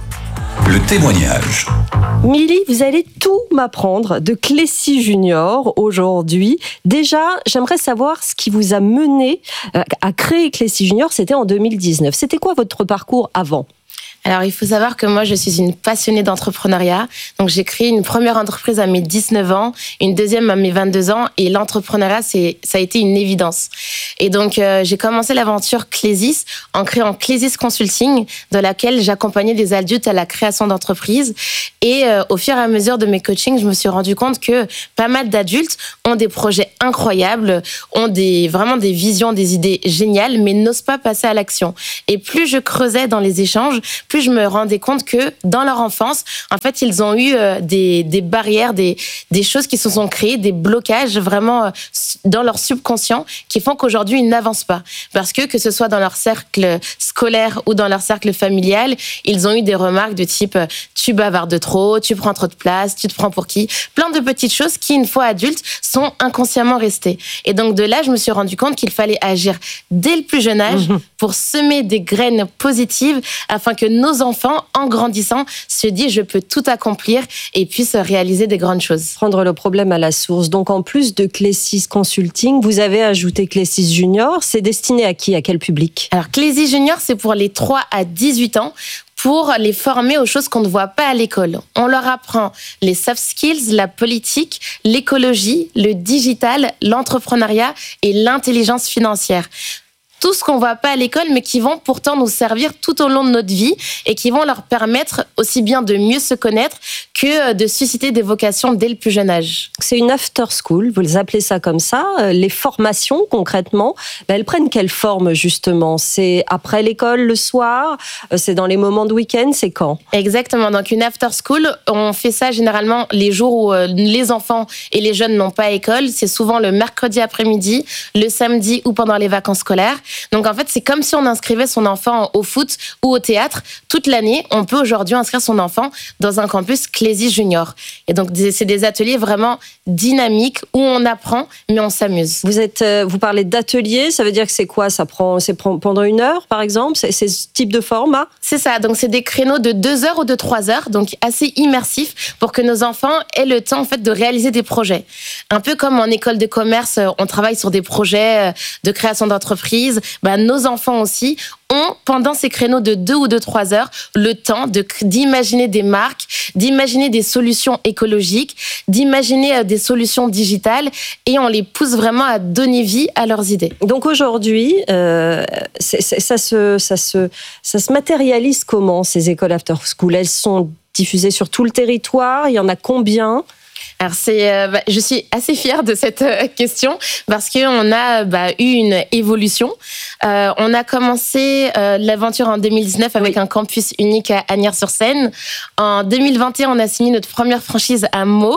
Speaker 1: Le témoignage.
Speaker 8: Milly, vous allez tout m'apprendre de Clécy Junior aujourd'hui. Déjà, j'aimerais savoir ce qui vous a mené à créer Clécy Junior. C'était en deux mille dix-neuf. C'était quoi votre parcours avant ?
Speaker 9: Alors, il faut savoir que moi, je suis une passionnée d'entrepreneuriat. Donc, j'ai créé une première entreprise à mes dix-neuf ans, une deuxième à mes vingt-deux ans. Et l'entrepreneuriat, c'est, ça a été une évidence. Et donc, euh, j'ai commencé l'aventure Clésis en créant Clésis Consulting, dans laquelle j'accompagnais des adultes à la création d'entreprises. Et euh, au fur et à mesure de mes coachings, je me suis rendu compte que pas mal d'adultes ont des projets incroyables, ont des, vraiment des visions, des idées géniales, mais n'osent pas passer à l'action. Et plus je creusais dans les échanges, plus je me rendais compte que dans leur enfance, en fait, ils ont eu euh, des, des barrières, des, des choses qui se sont créées, des blocages vraiment euh, dans leur subconscient qui font qu'aujourd'hui, ils n'avancent pas. Parce que, que ce soit dans leur cercle scolaire ou dans leur cercle familial, ils ont eu des remarques de type euh, « tu bavardes trop, tu prends trop de place, tu te prends pour qui ?» Plein de petites choses qui, une fois adultes, sont inconsciemment restées. Et donc, de là, je me suis rendu compte qu'il fallait agir dès le plus jeune âge pour semer des graines positives afin que nos enfants, en grandissant, se disent « je peux tout accomplir » et puissent réaliser des grandes choses.
Speaker 8: Prendre le problème à la source. Donc, en plus de Clécis Consulting, vous avez ajouté Clécis Junior. C'est destiné à qui ? À quel public ?
Speaker 9: Alors, Clécis Junior, c'est pour les trois à dix-huit ans, pour les former aux choses qu'on ne voit pas à l'école. On leur apprend les soft skills, la politique, l'écologie, le digital, l'entrepreneuriat et l'intelligence financière. Tout ce qu'on ne voit pas à l'école, mais qui vont pourtant nous servir tout au long de notre vie et qui vont leur permettre aussi bien de mieux se connaître que de susciter des vocations dès le plus jeune âge.
Speaker 8: C'est une after school, vous les appelez ça comme ça. Les formations, concrètement, ben elles prennent quelle forme, justement ? C'est après l'école, le soir ? C'est dans les moments de week-end ? C'est quand ?
Speaker 9: Exactement. Donc, une after school, on fait ça généralement les jours où les enfants et les jeunes n'ont pas école. C'est souvent le mercredi après-midi, le samedi ou pendant les vacances scolaires. Donc, en fait, c'est comme si on inscrivait son enfant au foot ou au théâtre toute l'année. On peut aujourd'hui inscrire son enfant dans un campus Clécy Junior. Et donc, c'est des ateliers vraiment dynamiques où on apprend, mais on s'amuse.
Speaker 8: Vous êtes, vous parlez d'ateliers, ça veut dire que c'est quoi ? Ça prend, c'est pendant une heure, par exemple ? C'est, c'est ce type de format ?
Speaker 9: C'est ça. Donc, c'est des créneaux de deux heures ou de trois heures, donc assez immersifs pour que nos enfants aient le temps, en fait, de réaliser des projets. Un peu comme en école de commerce, on travaille sur des projets de création d'entreprise. Ben, nos enfants aussi ont, pendant ces créneaux de deux ou de trois heures, le temps de, d'imaginer des marques, d'imaginer des solutions écologiques, d'imaginer des solutions digitales, et on les pousse vraiment à donner vie à leurs idées.
Speaker 8: Donc aujourd'hui, euh, c'est, c'est, ça, se, ça, se, ça se matérialise comment, ces écoles after school ? Elles sont diffusées sur tout le territoire, il y en a combien ?
Speaker 9: Alors c'est, euh, bah, je suis assez fière de cette euh, question parce qu'on a bah, eu une évolution. Euh, on a commencé euh, l'aventure en deux mille dix-neuf avec oui. un campus unique à Asnières-sur-Seine. En deux mille vingt et un, on a signé notre première franchise à Meaux.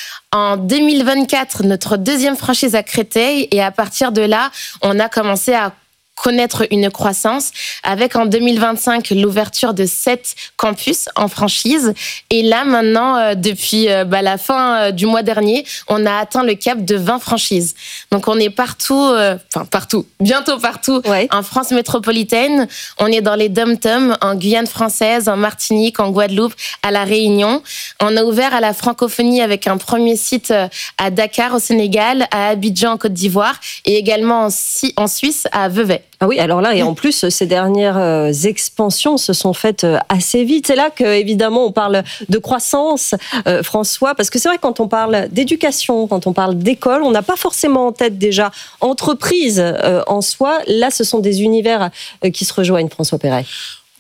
Speaker 9: En deux mille vingt-quatre, notre deuxième franchise à Créteil. Et à partir de là, on a commencé à connaître une croissance avec en deux mille vingt-cinq l'ouverture de sept campus en franchise et là maintenant euh, depuis euh, bah, la fin euh, du mois dernier on a atteint le cap de vingt franchises, donc on est partout euh, enfin partout, bientôt partout ouais. en France métropolitaine, on est dans les dom-toms, en Guyane française, en Martinique, en Guadeloupe, à La Réunion. On a ouvert à la francophonie avec un premier site à Dakar au Sénégal, à Abidjan en Côte d'Ivoire et également en, en Suisse à Vevey.
Speaker 8: Ah oui, alors là, et en plus, ces dernières euh, expansions se sont faites euh, assez vite. C'est là que, évidemment, on parle de croissance, euh, François, parce que c'est vrai, quand on parle d'éducation, quand on parle d'école, on n'a pas forcément en tête déjà entreprise euh, en soi. Là, ce sont des univers euh, qui se rejoignent, François Perret.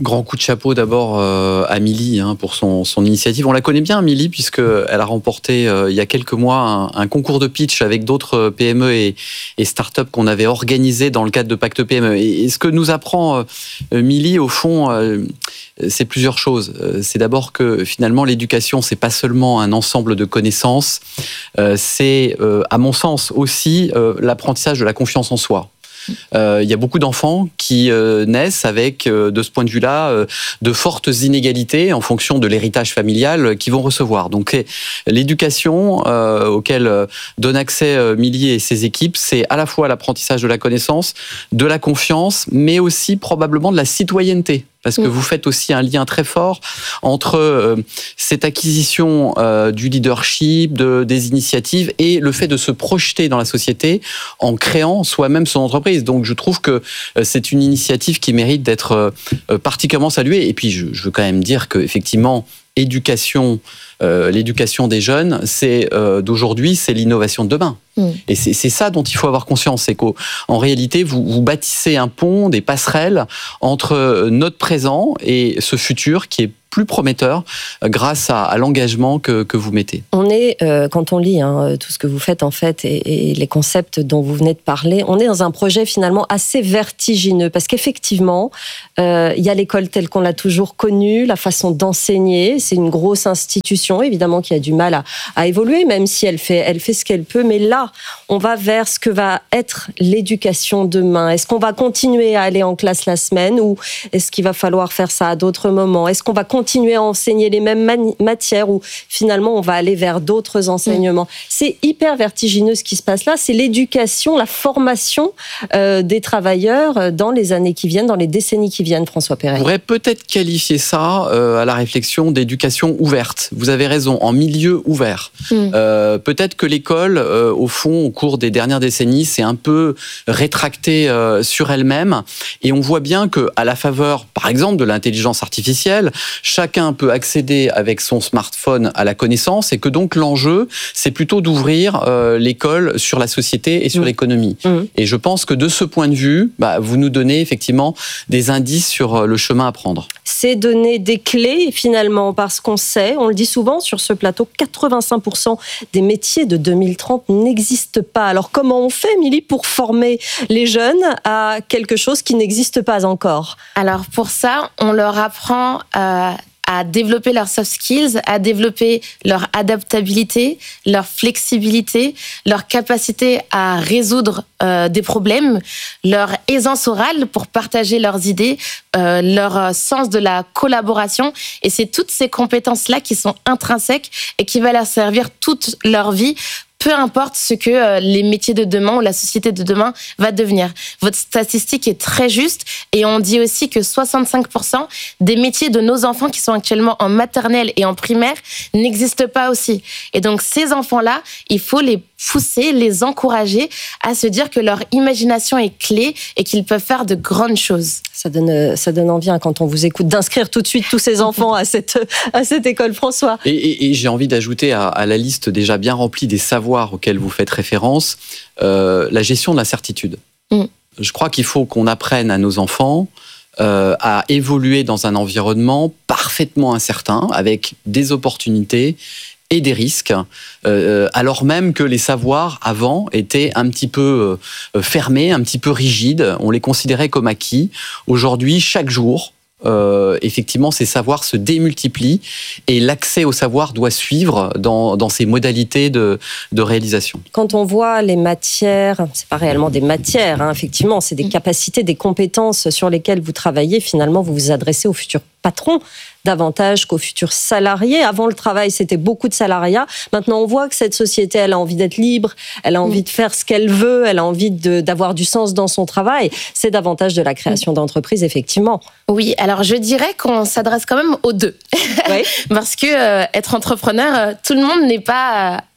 Speaker 10: Grand coup de chapeau d'abord euh, à Milly hein, pour son, son initiative. On la connaît bien, Milly, puisqu'elle a remporté euh, il y a quelques mois un, un concours de pitch avec d'autres P M E et, et start-up qu'on avait organisé dans le cadre de Pacte P M E. Et, et ce que nous apprend euh, Milly, au fond, euh, c'est plusieurs choses. C'est d'abord que finalement l'éducation, c'est pas seulement un ensemble de connaissances, euh, c'est euh, à mon sens aussi euh, l'apprentissage de la confiance en soi. Il euh, y a beaucoup d'enfants qui euh, naissent avec, euh, de ce point de vue-là, euh, de fortes inégalités en fonction de l'héritage familial euh, qu'ils vont recevoir. Donc l'éducation euh, auquel euh, donne accès euh, Milly et ses équipes, c'est à la fois l'apprentissage de la connaissance, de la confiance, mais aussi probablement de la citoyenneté. Parce que vous faites aussi un lien très fort entre euh, cette acquisition euh, du leadership, de, des initiatives et le fait de se projeter dans la société en créant soi-même son entreprise. Donc je trouve que euh, c'est une initiative qui mérite d'être euh, particulièrement saluée. Et puis je, je veux quand même dire qu'effectivement, éducation, euh, l'éducation des jeunes, c'est euh, d'aujourd'hui, c'est l'innovation de demain. Mmh. Et c'est, c'est ça dont il faut avoir conscience, c'est qu'en réalité, vous, vous bâtissez un pont, des passerelles entre notre présent et ce futur qui est plus prometteur grâce à, à l'engagement que, que vous mettez.
Speaker 8: On est, euh, quand on lit hein, tout ce que vous faites en fait et, et les concepts dont vous venez de parler, on est dans un projet finalement assez vertigineux parce qu'effectivement, euh, il y a l'école telle qu'on l'a toujours connue, la façon d'enseigner, c'est une grosse institution évidemment qui a du mal à, à évoluer même si elle fait, elle fait ce qu'elle peut, mais là, on va vers ce que va être l'éducation demain. Est-ce qu'on va continuer à aller en classe la semaine ou est-ce qu'il va falloir faire ça à d'autres moments? Est-ce qu'on va continuer à enseigner les mêmes mani- matières ou finalement on va aller vers d'autres enseignements? Mmh. C'est hyper vertigineux ce qui se passe là. C'est l'éducation, la formation euh, des travailleurs dans les années qui viennent, dans les décennies qui viennent, François Perret.
Speaker 10: On pourrait peut-être qualifier ça euh, à la réflexion d'éducation ouverte. Vous avez raison, en milieu ouvert. Mmh. Euh, peut-être que l'école, euh, au fond, au cours des dernières décennies, s'est un peu rétractée euh, sur elle-même. Et on voit bien qu'à la faveur, par exemple, de l'intelligence artificielle, chacun peut accéder avec son smartphone à la connaissance et que donc l'enjeu, c'est plutôt d'ouvrir euh, l'école sur la société et sur mmh. l'économie. Mmh. Et je pense que de ce point de vue, bah, vous nous donnez effectivement des indices sur le chemin à prendre.
Speaker 8: C'est donner des clés finalement parce qu'on sait, on le dit souvent sur ce plateau, quatre-vingt-cinq pour cent des métiers de deux mille trente n'existent pas. Alors comment on fait, Milly, pour former les jeunes à quelque chose qui n'existe pas encore?
Speaker 9: Alors pour ça, on leur apprend à à développer leurs soft skills, à développer leur adaptabilité, leur flexibilité, leur capacité à résoudre euh, des problèmes, leur aisance orale pour partager leurs idées, euh, leur sens de la collaboration. Et c'est toutes ces compétences-là qui sont intrinsèques et qui vont leur servir toute leur vie, peu importe ce que euh, les métiers de demain ou la société de demain va devenir. Votre statistique est très juste et on dit aussi que soixante-cinq pour cent des métiers de nos enfants qui sont actuellement en maternelle et en primaire n'existent pas aussi. Et donc ces enfants-là, il faut les pousser, les encourager à se dire que leur imagination est clé et qu'ils peuvent faire de grandes choses.
Speaker 8: Ça donne, ça donne envie hein, quand on vous écoute d'inscrire tout de suite tous ces enfants à cette, à cette école, François.
Speaker 10: Et, et, et j'ai envie d'ajouter à, à la liste déjà bien remplie des savoirs auxquels vous faites référence, euh, la gestion de l'incertitude. Mm. Je crois qu'il faut qu'on apprenne à nos enfants euh, à évoluer dans un environnement parfaitement incertain, avec des opportunités et des risques, euh, alors même que les savoirs avant étaient un petit peu euh, fermés, un petit peu rigides, on les considérait comme acquis. Aujourd'hui, chaque jour, Euh, effectivement, ces savoirs se démultiplient et l'accès au savoir doit suivre dans, dans ses modalités de, de réalisation.
Speaker 8: Quand on voit les matières, c'est pas réellement des matières, hein, effectivement, c'est des capacités, des compétences sur lesquelles vous travaillez. Finalement, vous vous adressez aux futurs patrons davantage qu'aux futurs salariés. Avant le travail, c'était beaucoup de salariat. Maintenant, on voit que cette société, elle a envie d'être libre, elle a envie de faire ce qu'elle veut, elle a envie de, d'avoir du sens dans son travail. C'est davantage de la création d'entreprises, effectivement.
Speaker 9: Oui, alors je dirais qu'on s'adresse quand même aux deux. Oui. Parce que euh, être entrepreneur, tout le monde n'est pas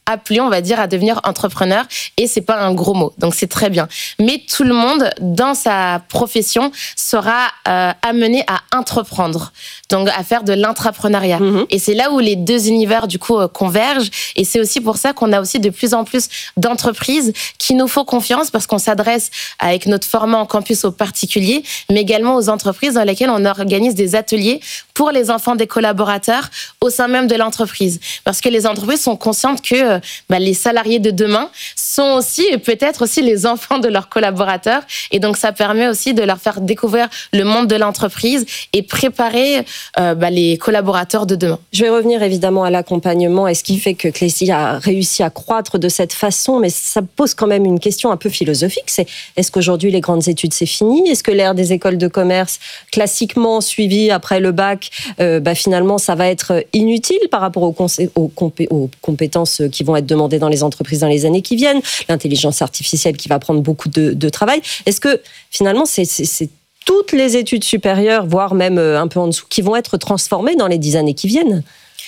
Speaker 9: appelés, on va dire, à devenir entrepreneurs. Et c'est pas un gros mot, donc c'est très bien. Mais tout le monde, dans sa profession, sera euh, amené à entreprendre, donc à faire de l'intrapreneuriat. Mmh. Et c'est là où les deux univers, du coup, euh, convergent. Et c'est aussi pour ça qu'on a aussi de plus en plus d'entreprises qui nous font confiance, parce qu'on s'adresse avec notre format en campus aux particuliers, mais également aux entreprises dans lesquelles on organise des ateliers pour les enfants des collaborateurs au sein même de l'entreprise. Parce que les entreprises sont conscientes que bah, les salariés de demain sont aussi, et peut-être aussi, les enfants de leurs collaborateurs. Et donc, ça permet aussi de leur faire découvrir le monde de l'entreprise et préparer euh, bah, les collaborateurs de demain.
Speaker 8: Je vais revenir évidemment à l'accompagnement et ce qui fait que Clécy a réussi à croître de cette façon, mais ça pose quand même une question un peu philosophique. C'est, est-ce qu'aujourd'hui, les grandes études, c'est fini ? Est-ce que l'ère des écoles de commerce, classiquement suivie après le bac, euh, bah, finalement, ça va être inutile par rapport aux, consé- aux, compé- aux compétences qui vont être demandées dans les entreprises dans les années qui viennent, l'intelligence artificielle qui va prendre beaucoup de, de travail. Est-ce que finalement, c'est, c'est, c'est toutes les études supérieures, voire même un peu en dessous, qui vont être transformées dans les dix années qui viennent ?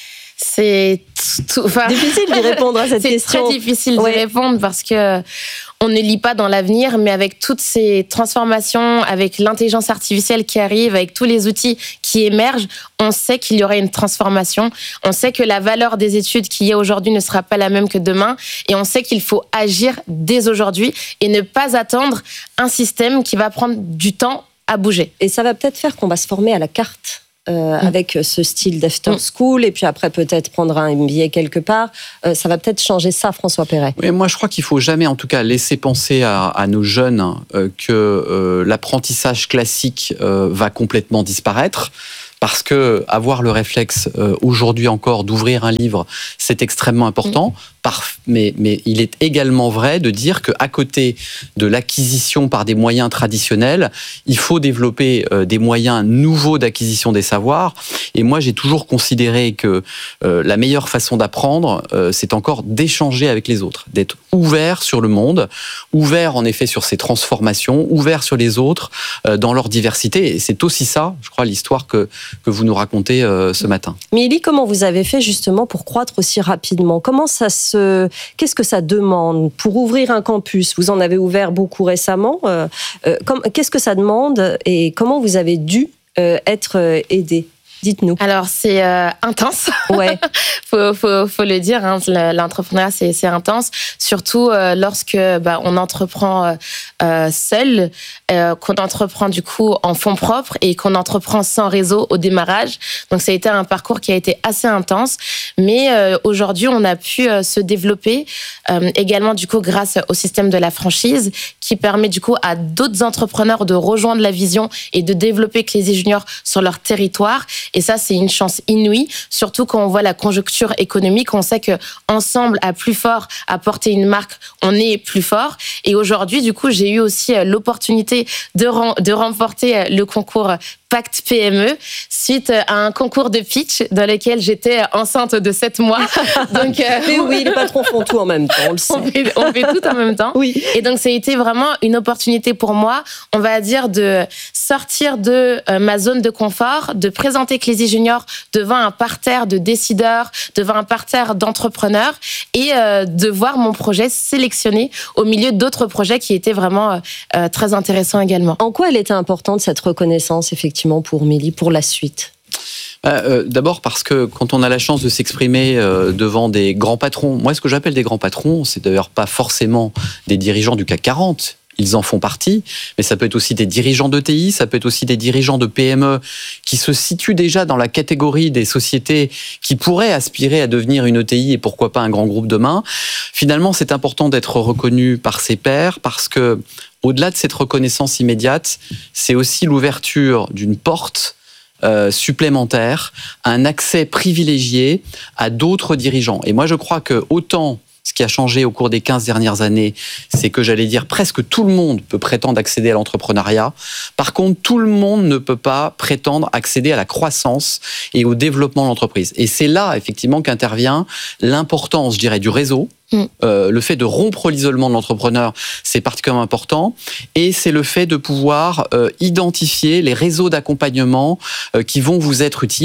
Speaker 9: C'est tout, enfin,
Speaker 8: difficile d'y répondre à cette
Speaker 9: c'est
Speaker 8: question.
Speaker 9: C'est très difficile
Speaker 8: ouais.
Speaker 9: d'y répondre parce que on ne lit pas dans l'avenir, mais avec toutes ces transformations, avec l'intelligence artificielle qui arrive, avec tous les outils qui émergent, on sait qu'il y aura une transformation. On sait que la valeur des études qu'il y a aujourd'hui ne sera pas la même que demain, et on sait qu'il faut agir dès aujourd'hui et ne pas attendre un système qui va prendre du temps à bouger.
Speaker 8: Et ça va peut-être faire qu'on va se former à la carte. Euh, mmh. Avec ce style d'after school, et puis après peut-être prendre un M B A quelque part. Euh, ça va peut-être changer ça, François Perret.
Speaker 10: Oui, moi je crois qu'il faut jamais, en tout cas, laisser penser à, à nos jeunes euh, que euh, l'apprentissage classique euh, va complètement disparaître. Parce que avoir le réflexe euh, aujourd'hui encore d'ouvrir un livre, c'est extrêmement important. Mmh. Par, mais, mais il est également vrai de dire qu'à côté de l'acquisition par des moyens traditionnels, il faut développer euh, des moyens nouveaux d'acquisition des savoirs. Et moi, j'ai toujours considéré que euh, la meilleure façon d'apprendre, euh, c'est encore d'échanger avec les autres, d'être ouvert sur le monde, ouvert en effet sur ses transformations, ouvert sur les autres euh, dans leur diversité. Et c'est aussi ça, je crois, l'histoire que que vous nous racontez euh, ce matin.
Speaker 8: Mélie, comment vous avez fait justement pour croître aussi rapidement ? Comment ça se... Qu'est-ce que ça demande pour ouvrir un campus ? Vous en avez ouvert beaucoup récemment. Euh, euh, comme... Qu'est-ce que ça demande et comment vous avez dû euh, être euh, aidé ? Dites-nous.
Speaker 9: Alors, c'est euh, intense.
Speaker 8: Ouais.
Speaker 9: faut, faut, faut le dire, hein, l'entrepreneuriat, c'est, c'est intense. Surtout euh, lorsque bah, on entreprend euh, seul, euh, qu'on entreprend du coup en fonds propres et qu'on entreprend sans réseau au démarrage. Donc, ça a été un parcours qui a été assez intense. Mais euh, aujourd'hui, on a pu euh, se développer euh, également du coup grâce au système de la franchise qui permet du coup à d'autres entrepreneurs de rejoindre la vision et de développer Clézy Junior sur leur territoire. Et ça, c'est une chance inouïe, surtout quand on voit la conjoncture économique. On sait que ensemble, à plus fort, à porter une marque, on est plus fort. Et aujourd'hui, du coup, j'ai eu aussi l'opportunité de, rem- de remporter le concours Pacte P M E suite à un concours de pitch dans lequel j'étais enceinte de sept mois. Donc, euh,
Speaker 8: mais oui, les patrons font tout en même temps, on le sait.
Speaker 9: On fait, on fait tout en même temps.
Speaker 8: Oui.
Speaker 9: Et donc, ça a été vraiment une opportunité pour moi, on va dire, de sortir de euh, ma zone de confort, de présenter Clézy Junior devant un parterre de décideurs, devant un parterre d'entrepreneurs et euh, de voir mon projet sélectionné au milieu d'autres projets qui étaient vraiment euh, très intéressants également.
Speaker 8: En quoi elle était importante, cette reconnaissance, effectivement, pour Mélie, pour la suite ?
Speaker 10: Euh, d'abord parce que quand on a la chance de s'exprimer euh, devant des grands patrons, moi ce que j'appelle des grands patrons, c'est d'ailleurs pas forcément des dirigeants du C A C quarante, ils en font partie, mais ça peut être aussi des dirigeants d'E T I, ça peut être aussi des dirigeants de P M E qui se situent déjà dans la catégorie des sociétés qui pourraient aspirer à devenir une E T I et pourquoi pas un grand groupe demain. Finalement, c'est important d'être reconnu par ses pairs parce que au-delà de cette reconnaissance immédiate, c'est aussi l'ouverture d'une porte euh, supplémentaire, un accès privilégié à d'autres dirigeants. Et moi, je crois que autant ce qui a changé au cours des quinze dernières années, c'est que j'allais dire presque tout le monde peut prétendre accéder à l'entrepreneuriat. Par contre, tout le monde ne peut pas prétendre accéder à la croissance et au développement de l'entreprise. Et c'est là, effectivement, qu'intervient l'importance, je dirais, du réseau. Mmh. Euh, le fait de rompre l'isolement de l'entrepreneur, c'est particulièrement important. Et c'est le fait de pouvoir euh, identifier les réseaux d'accompagnement euh, qui vont vous être utiles.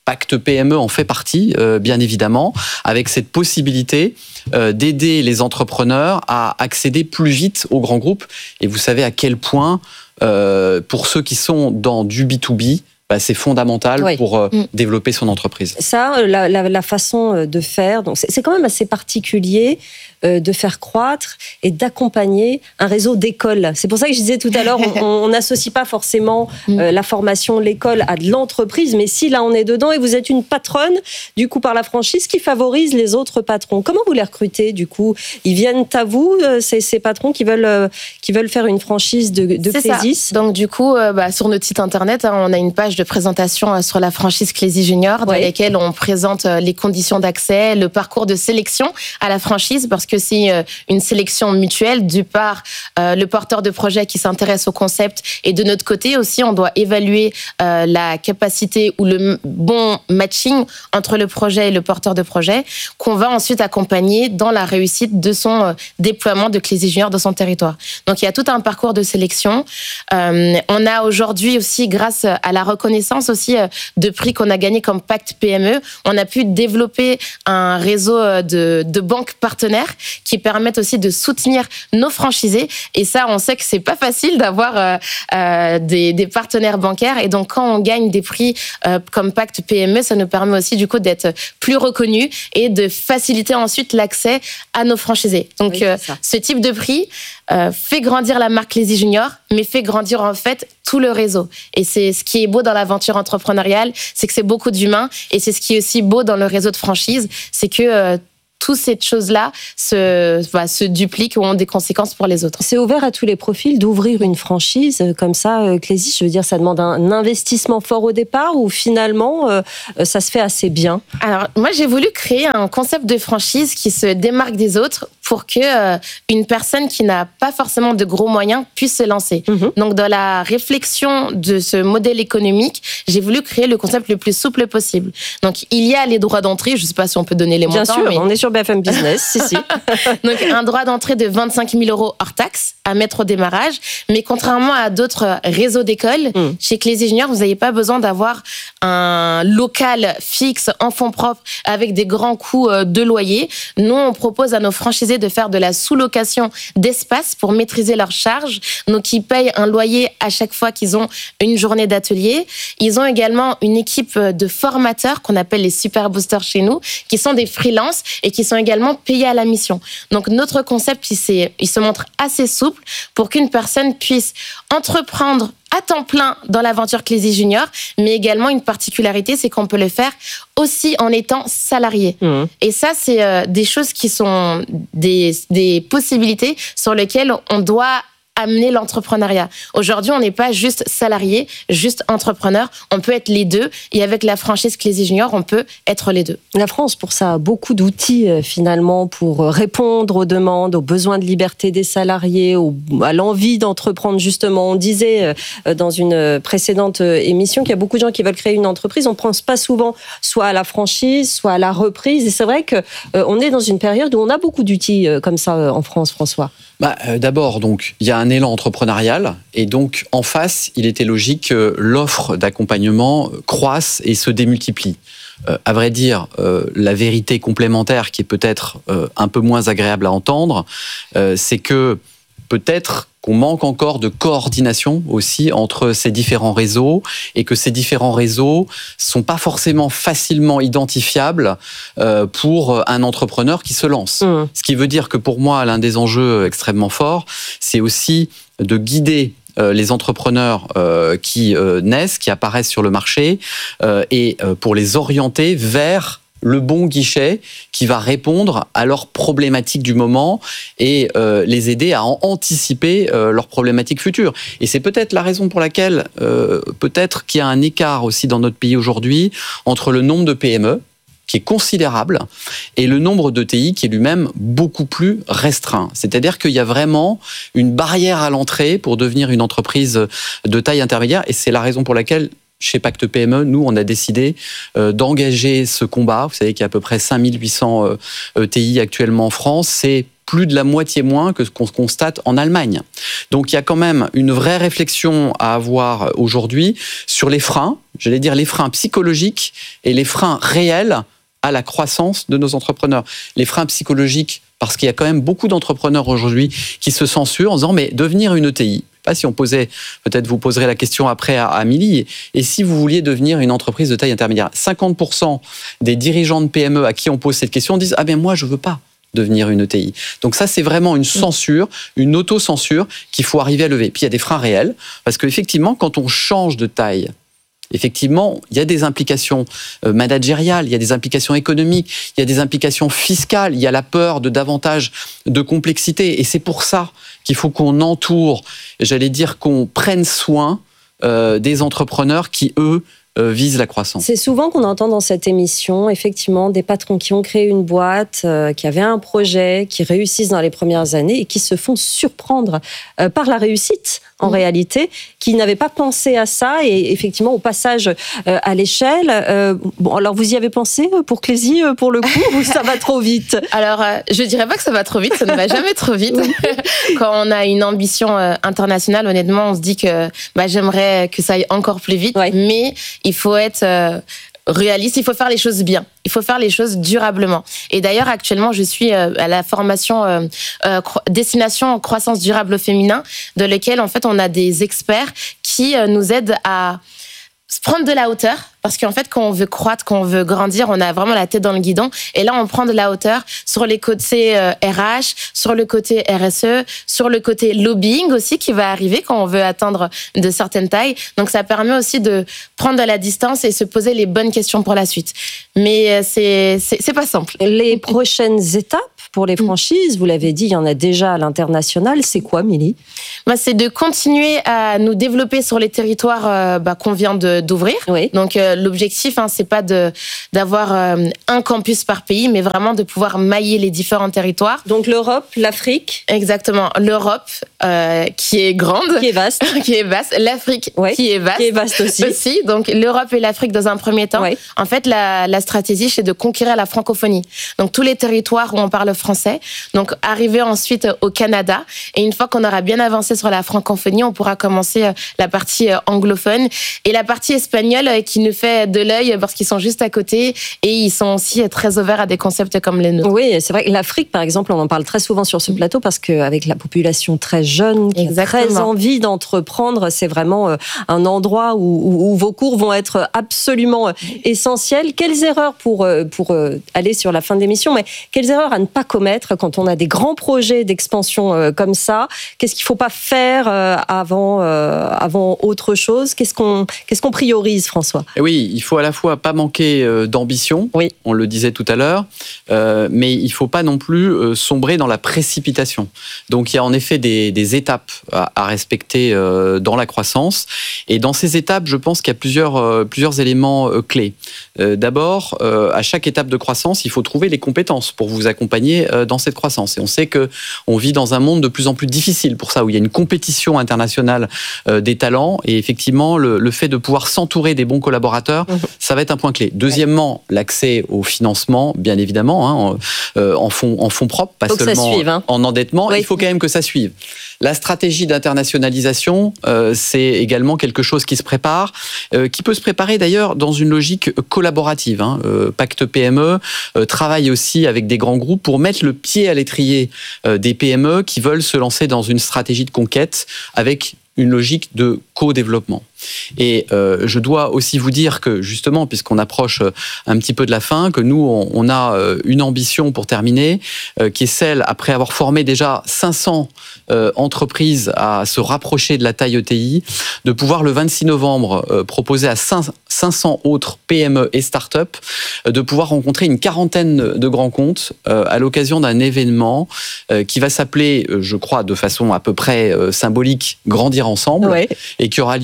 Speaker 10: Pacte P M E en fait partie, euh, bien évidemment, avec cette possibilité euh, d'aider les entrepreneurs à accéder plus vite aux grands groupes. Et vous savez à quel point, euh, pour ceux qui sont dans du B deux B, bah, c'est fondamental oui. pour euh, mmh. développer son entreprise.
Speaker 8: Ça, la, la, la façon de faire, donc c'est, c'est quand même assez particulier euh, de faire croître et d'accompagner un réseau d'écoles. C'est pour ça que je disais tout à l'heure, on n'associe pas forcément euh, la formation, l'école à de l'entreprise, mais si là on est dedans et vous êtes une patronne, du coup par la franchise, qui favorise les autres patrons. Comment vous les recrutez du coup ? Ils viennent à vous, euh, ces, ces patrons qui veulent, euh, qui veulent faire une franchise de, de Clésis ?
Speaker 9: Donc du coup, euh, bah, sur notre site internet, hein, on a une page de présentation euh, sur la franchise Clésis Junior, dans ouais. laquelle on présente euh, les conditions d'accès, le parcours de sélection à la franchise, parce que c'est euh, une sélection mutuelle, du part euh, le porteur de projet qui s'intéresse au concept, et de notre côté aussi, on doit évaluer euh, la capacité ou le bon matching entre le projet et le porteur de projet, qu'on va ensuite accompagner dans la réussite de son euh, déploiement de Clésis Junior dans son territoire. Donc il y a tout un parcours de sélection. Euh, on a aujourd'hui aussi, grâce à la reconnaissance aussi de prix qu'on a gagné comme Pacte P M E, on a pu développer un réseau de, de banques partenaires qui permettent aussi de soutenir nos franchisés. Et ça, on sait que c'est pas facile d'avoir euh, euh, des, des partenaires bancaires. Et donc, quand on gagne des prix euh, comme Pacte P M E, ça nous permet aussi du coup d'être plus reconnus et de faciliter ensuite l'accès à nos franchisés. Donc, oui, euh, ce type de prix euh, fait grandir la marque Clésis Junior, mais fait grandir en fait tout le réseau. Et c'est ce qui est beau dans l'aventure entrepreneuriale, c'est que c'est beaucoup d'humains, et c'est ce qui est aussi beau dans le réseau de franchise, c'est que euh, toutes ces choses-là se, bah, se dupliquent ou ont des conséquences pour les autres.
Speaker 8: C'est ouvert à tous les profils d'ouvrir une franchise comme ça, Clésis. Je veux dire, ça demande un investissement fort au départ ou finalement, euh, ça se fait assez bien?
Speaker 9: Alors, moi, j'ai voulu créer un concept de franchise qui se démarque des autres pour que euh, une personne qui n'a pas forcément de gros moyens puisse se lancer. Mmh. Donc, dans la réflexion de ce modèle économique, j'ai voulu créer le concept le plus souple possible. Donc, il y a les droits d'entrée. Je ne sais pas si on peut donner les montants.
Speaker 8: Bien sûr, mais... on est sur B F M Business, si, si.
Speaker 9: Donc, un droit d'entrée de vingt-cinq mille euros hors taxe à mettre au démarrage. Mais contrairement à d'autres réseaux d'écoles, mmh. chez Clésis Junior, vous n'avez pas besoin d'avoir un local fixe en fonds propres avec des grands coûts de loyer. Nous, on propose à nos franchisés de faire de la sous-location d'espace pour maîtriser leurs charges. Donc, ils payent un loyer à chaque fois qu'ils ont une journée d'atelier. Ils ont également une équipe de formateurs qu'on appelle les super boosters chez nous, qui sont des freelances et qui sont également payés à la mission. Donc, notre concept, il, il se montre assez souple pour qu'une personne puisse entreprendre à temps plein dans l'aventure Clésis Junior, mais également une particularité, c'est qu'on peut le faire aussi en étant salarié. Mmh. Et ça, c'est euh, des choses qui sont des, des possibilités sur lesquelles on doit amener l'entrepreneuriat. Aujourd'hui, on n'est pas juste salarié, juste entrepreneur. On peut être les deux. Et avec la franchise Clésis Junior, on peut être les deux.
Speaker 8: La France, pour ça, a beaucoup d'outils, finalement, pour répondre aux demandes, aux besoins de liberté des salariés, aux, à l'envie d'entreprendre, justement. On disait dans une précédente émission qu'il y a beaucoup de gens qui veulent créer une entreprise. On ne pense pas souvent soit à la franchise, soit à la reprise. Et c'est vrai qu'on est dans une période où on a beaucoup d'outils comme ça en France, François.
Speaker 10: Bah, euh, d'abord, donc, il y a un élan entrepreneurial et donc, en face, il était logique que l'offre d'accompagnement croisse et se démultiplie. Euh, à vrai dire, euh, la vérité complémentaire qui est peut-être euh, un peu moins agréable à entendre, euh, c'est que peut-être qu'on manque encore de coordination aussi entre ces différents réseaux et que ces différents réseaux sont pas forcément facilement identifiables euh, pour un entrepreneur qui se lance. Mmh. Ce qui veut dire que pour moi, l'un des enjeux extrêmement forts, c'est aussi de guider Euh, les entrepreneurs euh, qui euh, naissent, qui apparaissent sur le marché, euh, et euh, pour les orienter vers le bon guichet qui va répondre à leurs problématiques du moment et euh, les aider à anticiper euh, leurs problématiques futures. Et c'est peut-être la raison pour laquelle euh, peut-être qu'il y a un écart aussi dans notre pays aujourd'hui entre le nombre de P M E, qui est considérable, et le nombre d'E T I qui est lui-même beaucoup plus restreint. C'est-à-dire qu'il y a vraiment une barrière à l'entrée pour devenir une entreprise de taille intermédiaire, et c'est la raison pour laquelle chez Pacte P M E, nous, on a décidé euh, d'engager ce combat. Vous savez qu'il y a à peu près cinq mille huit cents euh, E T I actuellement en France. C'est plus de la moitié moins que ce qu'on constate en Allemagne. Donc il y a quand même une vraie réflexion à avoir aujourd'hui sur les freins, j'allais dire les freins psychologiques et les freins réels à la croissance de nos entrepreneurs. Les freins psychologiques, parce qu'il y a quand même beaucoup d'entrepreneurs aujourd'hui qui se censurent en disant mais devenir une E T I, pas si on posait, peut-être vous poserez la question après à Amélie, et si vous vouliez devenir une entreprise de taille intermédiaire, cinquante pour cent des dirigeants de P M E à qui on pose cette question disent ah ben moi je veux pas devenir une E T I. Donc ça, c'est vraiment une censure, une auto-censure qu'il faut arriver à lever. Puis il y a des freins réels, parce qu'effectivement, quand on change de taille, effectivement, il y a des implications managériales, il y a des implications économiques, il y a des implications fiscales, il y a la peur de davantage de complexité. Et c'est pour ça qu'il faut qu'on entoure, j'allais dire qu'on prenne soin euh, des entrepreneurs qui, eux, Euh, vise la croissance.
Speaker 8: C'est souvent qu'on entend dans cette émission, effectivement, des patrons qui ont créé une boîte, euh, qui avaient un projet, qui réussissent dans les premières années et qui se font surprendre euh, par la réussite, en mmh. réalité, qui n'avaient pas pensé à ça et effectivement, au passage euh, à l'échelle. Euh, bon, alors, vous y avez pensé pour Clézy, pour le coup, ou ça va trop vite?
Speaker 9: Alors, euh, je dirais pas que ça va trop vite, ça ne va jamais trop vite. Quand on a une ambition euh, internationale, honnêtement, on se dit que bah, j'aimerais que ça aille encore plus vite, ouais. mais il faut être euh, réaliste, il faut faire les choses bien, il faut faire les choses durablement. Et d'ailleurs, actuellement, je suis euh, à la formation euh, euh, Destination Croissance Durable au Féminin, de laquelle, en fait, on a des experts qui euh, nous aident à prendre de la hauteur, parce qu'en fait, quand on veut croître, quand on veut grandir, on a vraiment la tête dans le guidon. Et là, on prend de la hauteur sur les côtés euh, R H, sur le côté R S E, sur le côté lobbying aussi qui va arriver quand on veut atteindre de certaines tailles. Donc, ça permet aussi de prendre de la distance et se poser les bonnes questions pour la suite. Mais euh, c'est, c'est, c'est pas simple.
Speaker 8: Les prochaines étapes pour les franchises, vous l'avez dit, il y en a déjà à l'international. C'est quoi, Milly?
Speaker 9: Bah, c'est de continuer à nous développer sur les territoires euh, bah, qu'on vient de, d'ouvrir. Oui. Donc, euh, l'objectif, hein, c'est pas de, d'avoir euh, un campus par pays, mais vraiment de pouvoir mailler les différents territoires.
Speaker 8: Donc, l'Europe, l'Afrique.
Speaker 9: Exactement. L'Europe, euh, qui est grande.
Speaker 8: Qui est vaste.
Speaker 9: qui est vaste. L'Afrique, ouais. qui est vaste.
Speaker 8: Qui est vaste aussi.
Speaker 9: aussi. Donc, l'Europe et l'Afrique dans un premier temps. Oui. En fait, la, la stratégie, c'est de conquérir la francophonie. Donc, tous les territoires où on parle français. Donc, arriver ensuite au Canada. Et une fois qu'on aura bien avancé sur la francophonie, on pourra commencer la partie anglophone. Et la partie espagnole qui nous fait de l'œil parce qu'ils sont juste à côté et ils sont aussi très ouverts à des concepts comme les nôtres.
Speaker 8: Oui, c'est vrai que l'Afrique, par exemple, on en parle très souvent sur ce plateau parce qu'avec la population très jeune, qui a très envie d'entreprendre, c'est vraiment un endroit où, où, où vos cours vont être absolument essentiels. Quelles erreurs pour, pour aller sur la fin de l'émission, mais quelles erreurs à ne pas commettre quand on a des grands projets d'expansion comme ça? Qu'est-ce qu'il ne faut pas faire avant, avant autre chose? Qu'est-ce qu'on, qu'est-ce qu'on priorise, François?
Speaker 10: Et oui, il faut à la fois pas manquer d'ambition,
Speaker 8: oui.
Speaker 10: on le disait tout à l'heure, euh, mais il ne faut pas non plus sombrer dans la précipitation. Donc il y a en effet des, des étapes à, à respecter euh, dans la croissance. Et dans ces étapes, je pense qu'il y a plusieurs, euh, plusieurs éléments euh, clés. Euh, d'abord, euh, à chaque étape de croissance, il faut trouver les compétences pour vous accompagner euh, dans cette croissance. Et on sait qu'on vit dans un monde de plus en plus difficile pour ça, où il y a une compétition internationale euh, des talents. Et effectivement, le, le fait de pouvoir s'entourer des bons collaborateurs, mmh. ça va être un point clé. Deuxièmement, l'accès au financement, bien évidemment, hein, euh, en fonds en fonds propres, pas
Speaker 8: faut
Speaker 10: seulement
Speaker 8: suive, hein.
Speaker 10: en endettement. Oui. Il faut quand même que ça suive. La stratégie d'internationalisation, euh, c'est également quelque chose qui se prépare, euh, qui peut se préparer d'ailleurs dans une logique collaborative. Hein. Euh, Pacte P M E euh, travaille aussi avec des grands groupes pour mettre le pied à l'étrier euh, des P M E qui veulent se lancer dans une stratégie de conquête avec une logique de co-développement. Et euh, je dois aussi vous dire que justement, puisqu'on approche un petit peu de la fin, que nous, on, on a une ambition pour terminer, euh, qui est celle, après avoir formé déjà cinq cents euh, entreprises à se rapprocher de la taille E T I, de pouvoir le vingt-six novembre euh, proposer à cinq cents autres P M E et start-up euh, de pouvoir rencontrer une quarantaine de grands comptes euh, à l'occasion d'un événement euh, qui va s'appeler, euh, je crois, de façon à peu près euh, symbolique, Grandir ensemble, ouais. et qui aura lieu à la Cité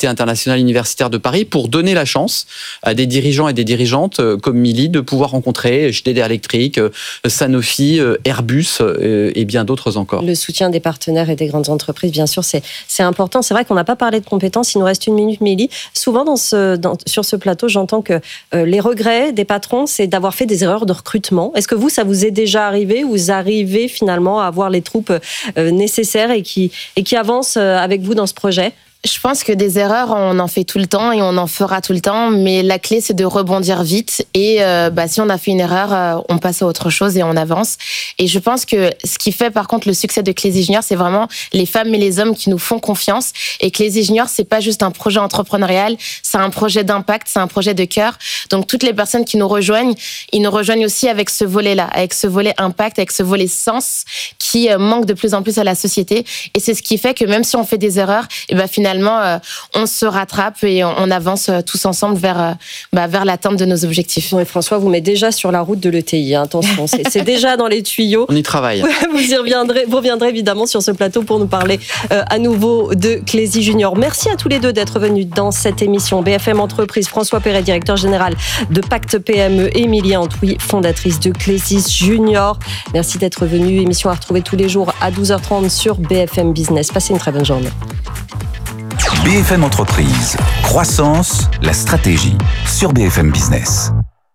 Speaker 10: international universitaire de Paris pour donner la chance à des dirigeants et des dirigeantes comme Mili de pouvoir rencontrer Schneider Electric, Sanofi, Airbus et bien d'autres encore.
Speaker 8: Le soutien des partenaires et des grandes entreprises, bien sûr, c'est, c'est important. C'est vrai qu'on n'a pas parlé de compétences. Il nous reste une minute, Mili. Souvent, dans ce, dans, sur ce plateau, j'entends que euh, les regrets des patrons, c'est d'avoir fait des erreurs de recrutement. Est-ce que vous, ça vous est déjà arrivé ou vous arrivez finalement à avoir les troupes euh, nécessaires et qui, et qui avancent euh, avec vous dans ce projet ?
Speaker 9: Je pense que des erreurs, on en fait tout le temps et on en fera tout le temps, mais la clé, c'est de rebondir vite. Et euh, bah, si on a fait une erreur, euh, on passe à autre chose et on avance. Et je pense que ce qui fait par contre le succès de Clézy Junior, c'est vraiment les femmes et les hommes qui nous font confiance. Et Clézy Junior, c'est pas juste un projet entrepreneurial, c'est un projet d'impact, c'est un projet de cœur. Donc toutes les personnes qui nous rejoignent, ils nous rejoignent aussi avec ce volet-là, avec ce volet impact, avec ce volet sens qui euh, manque de plus en plus à la société. Et c'est ce qui fait que même si on fait des erreurs, et ben finalement, Finalement, euh, on se rattrape et on, on avance euh, tous ensemble vers, euh, bah, vers l'atteinte de nos objectifs.
Speaker 8: Oui, François vous met déjà sur la route de l'E T I. Hein. Attention, c'est, c'est déjà dans les tuyaux.
Speaker 10: On y travaille.
Speaker 8: Vous y reviendrez, vous reviendrez évidemment sur ce plateau pour nous parler euh, à nouveau de Clézy Junior. Merci à tous les deux d'être venus dans cette émission. B F M Entreprise, François Perret, directeur général de Pacte P M E, Émilie Antouy, fondatrice de Clézy Junior. Merci d'être venus. Émission à retrouver tous les jours à douze heures trente sur B F M Business. Passez une très bonne journée.
Speaker 1: B F M Entreprise, croissance, la stratégie sur B F M Business.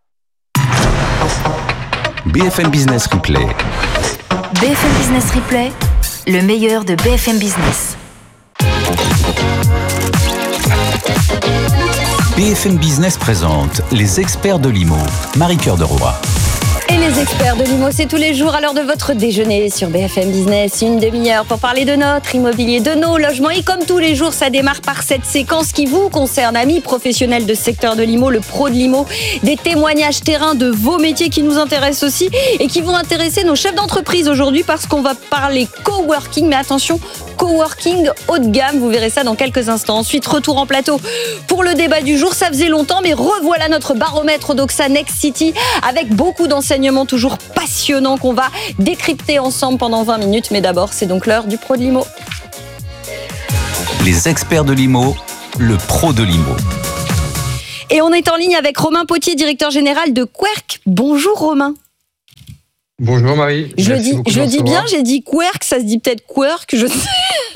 Speaker 1: B F M Business Replay.
Speaker 4: B F M Business Replay, le meilleur de B F M Business.
Speaker 1: B F M Business présente les experts de l'I M O, Marie-Cœur de Roy.
Speaker 11: Et les experts de l'I M O, c'est tous les jours à l'heure de votre déjeuner sur B F M Business. Une demi-heure pour parler de notre immobilier, de nos logements. Et comme tous les jours, ça démarre par cette séquence qui vous concerne, amis professionnels de secteur de l'I M O, le pro de l'I M O. Des témoignages terrain de vos métiers qui nous intéressent aussi et qui vont intéresser nos chefs d'entreprise aujourd'hui parce qu'on va parler coworking. Mais attention, coworking haut de gamme. Vous verrez ça dans quelques instants. Ensuite, retour en plateau pour le débat du jour. Ça faisait longtemps, mais revoilà notre baromètre d'Oxa Next City avec beaucoup d'enseignements toujours passionnants qu'on va décrypter ensemble pendant vingt minutes. Mais d'abord, c'est donc l'heure du pro de l'I M O.
Speaker 1: Les experts de l'I M O, le pro de l'I M O.
Speaker 11: Et on est en ligne avec Romain Potier, directeur général de Querc. Bonjour Romain.
Speaker 12: Bonjour Marie.
Speaker 11: Je le dis, je le dis bien, j'ai dit Querc, ça se dit peut-être Querc, je sais.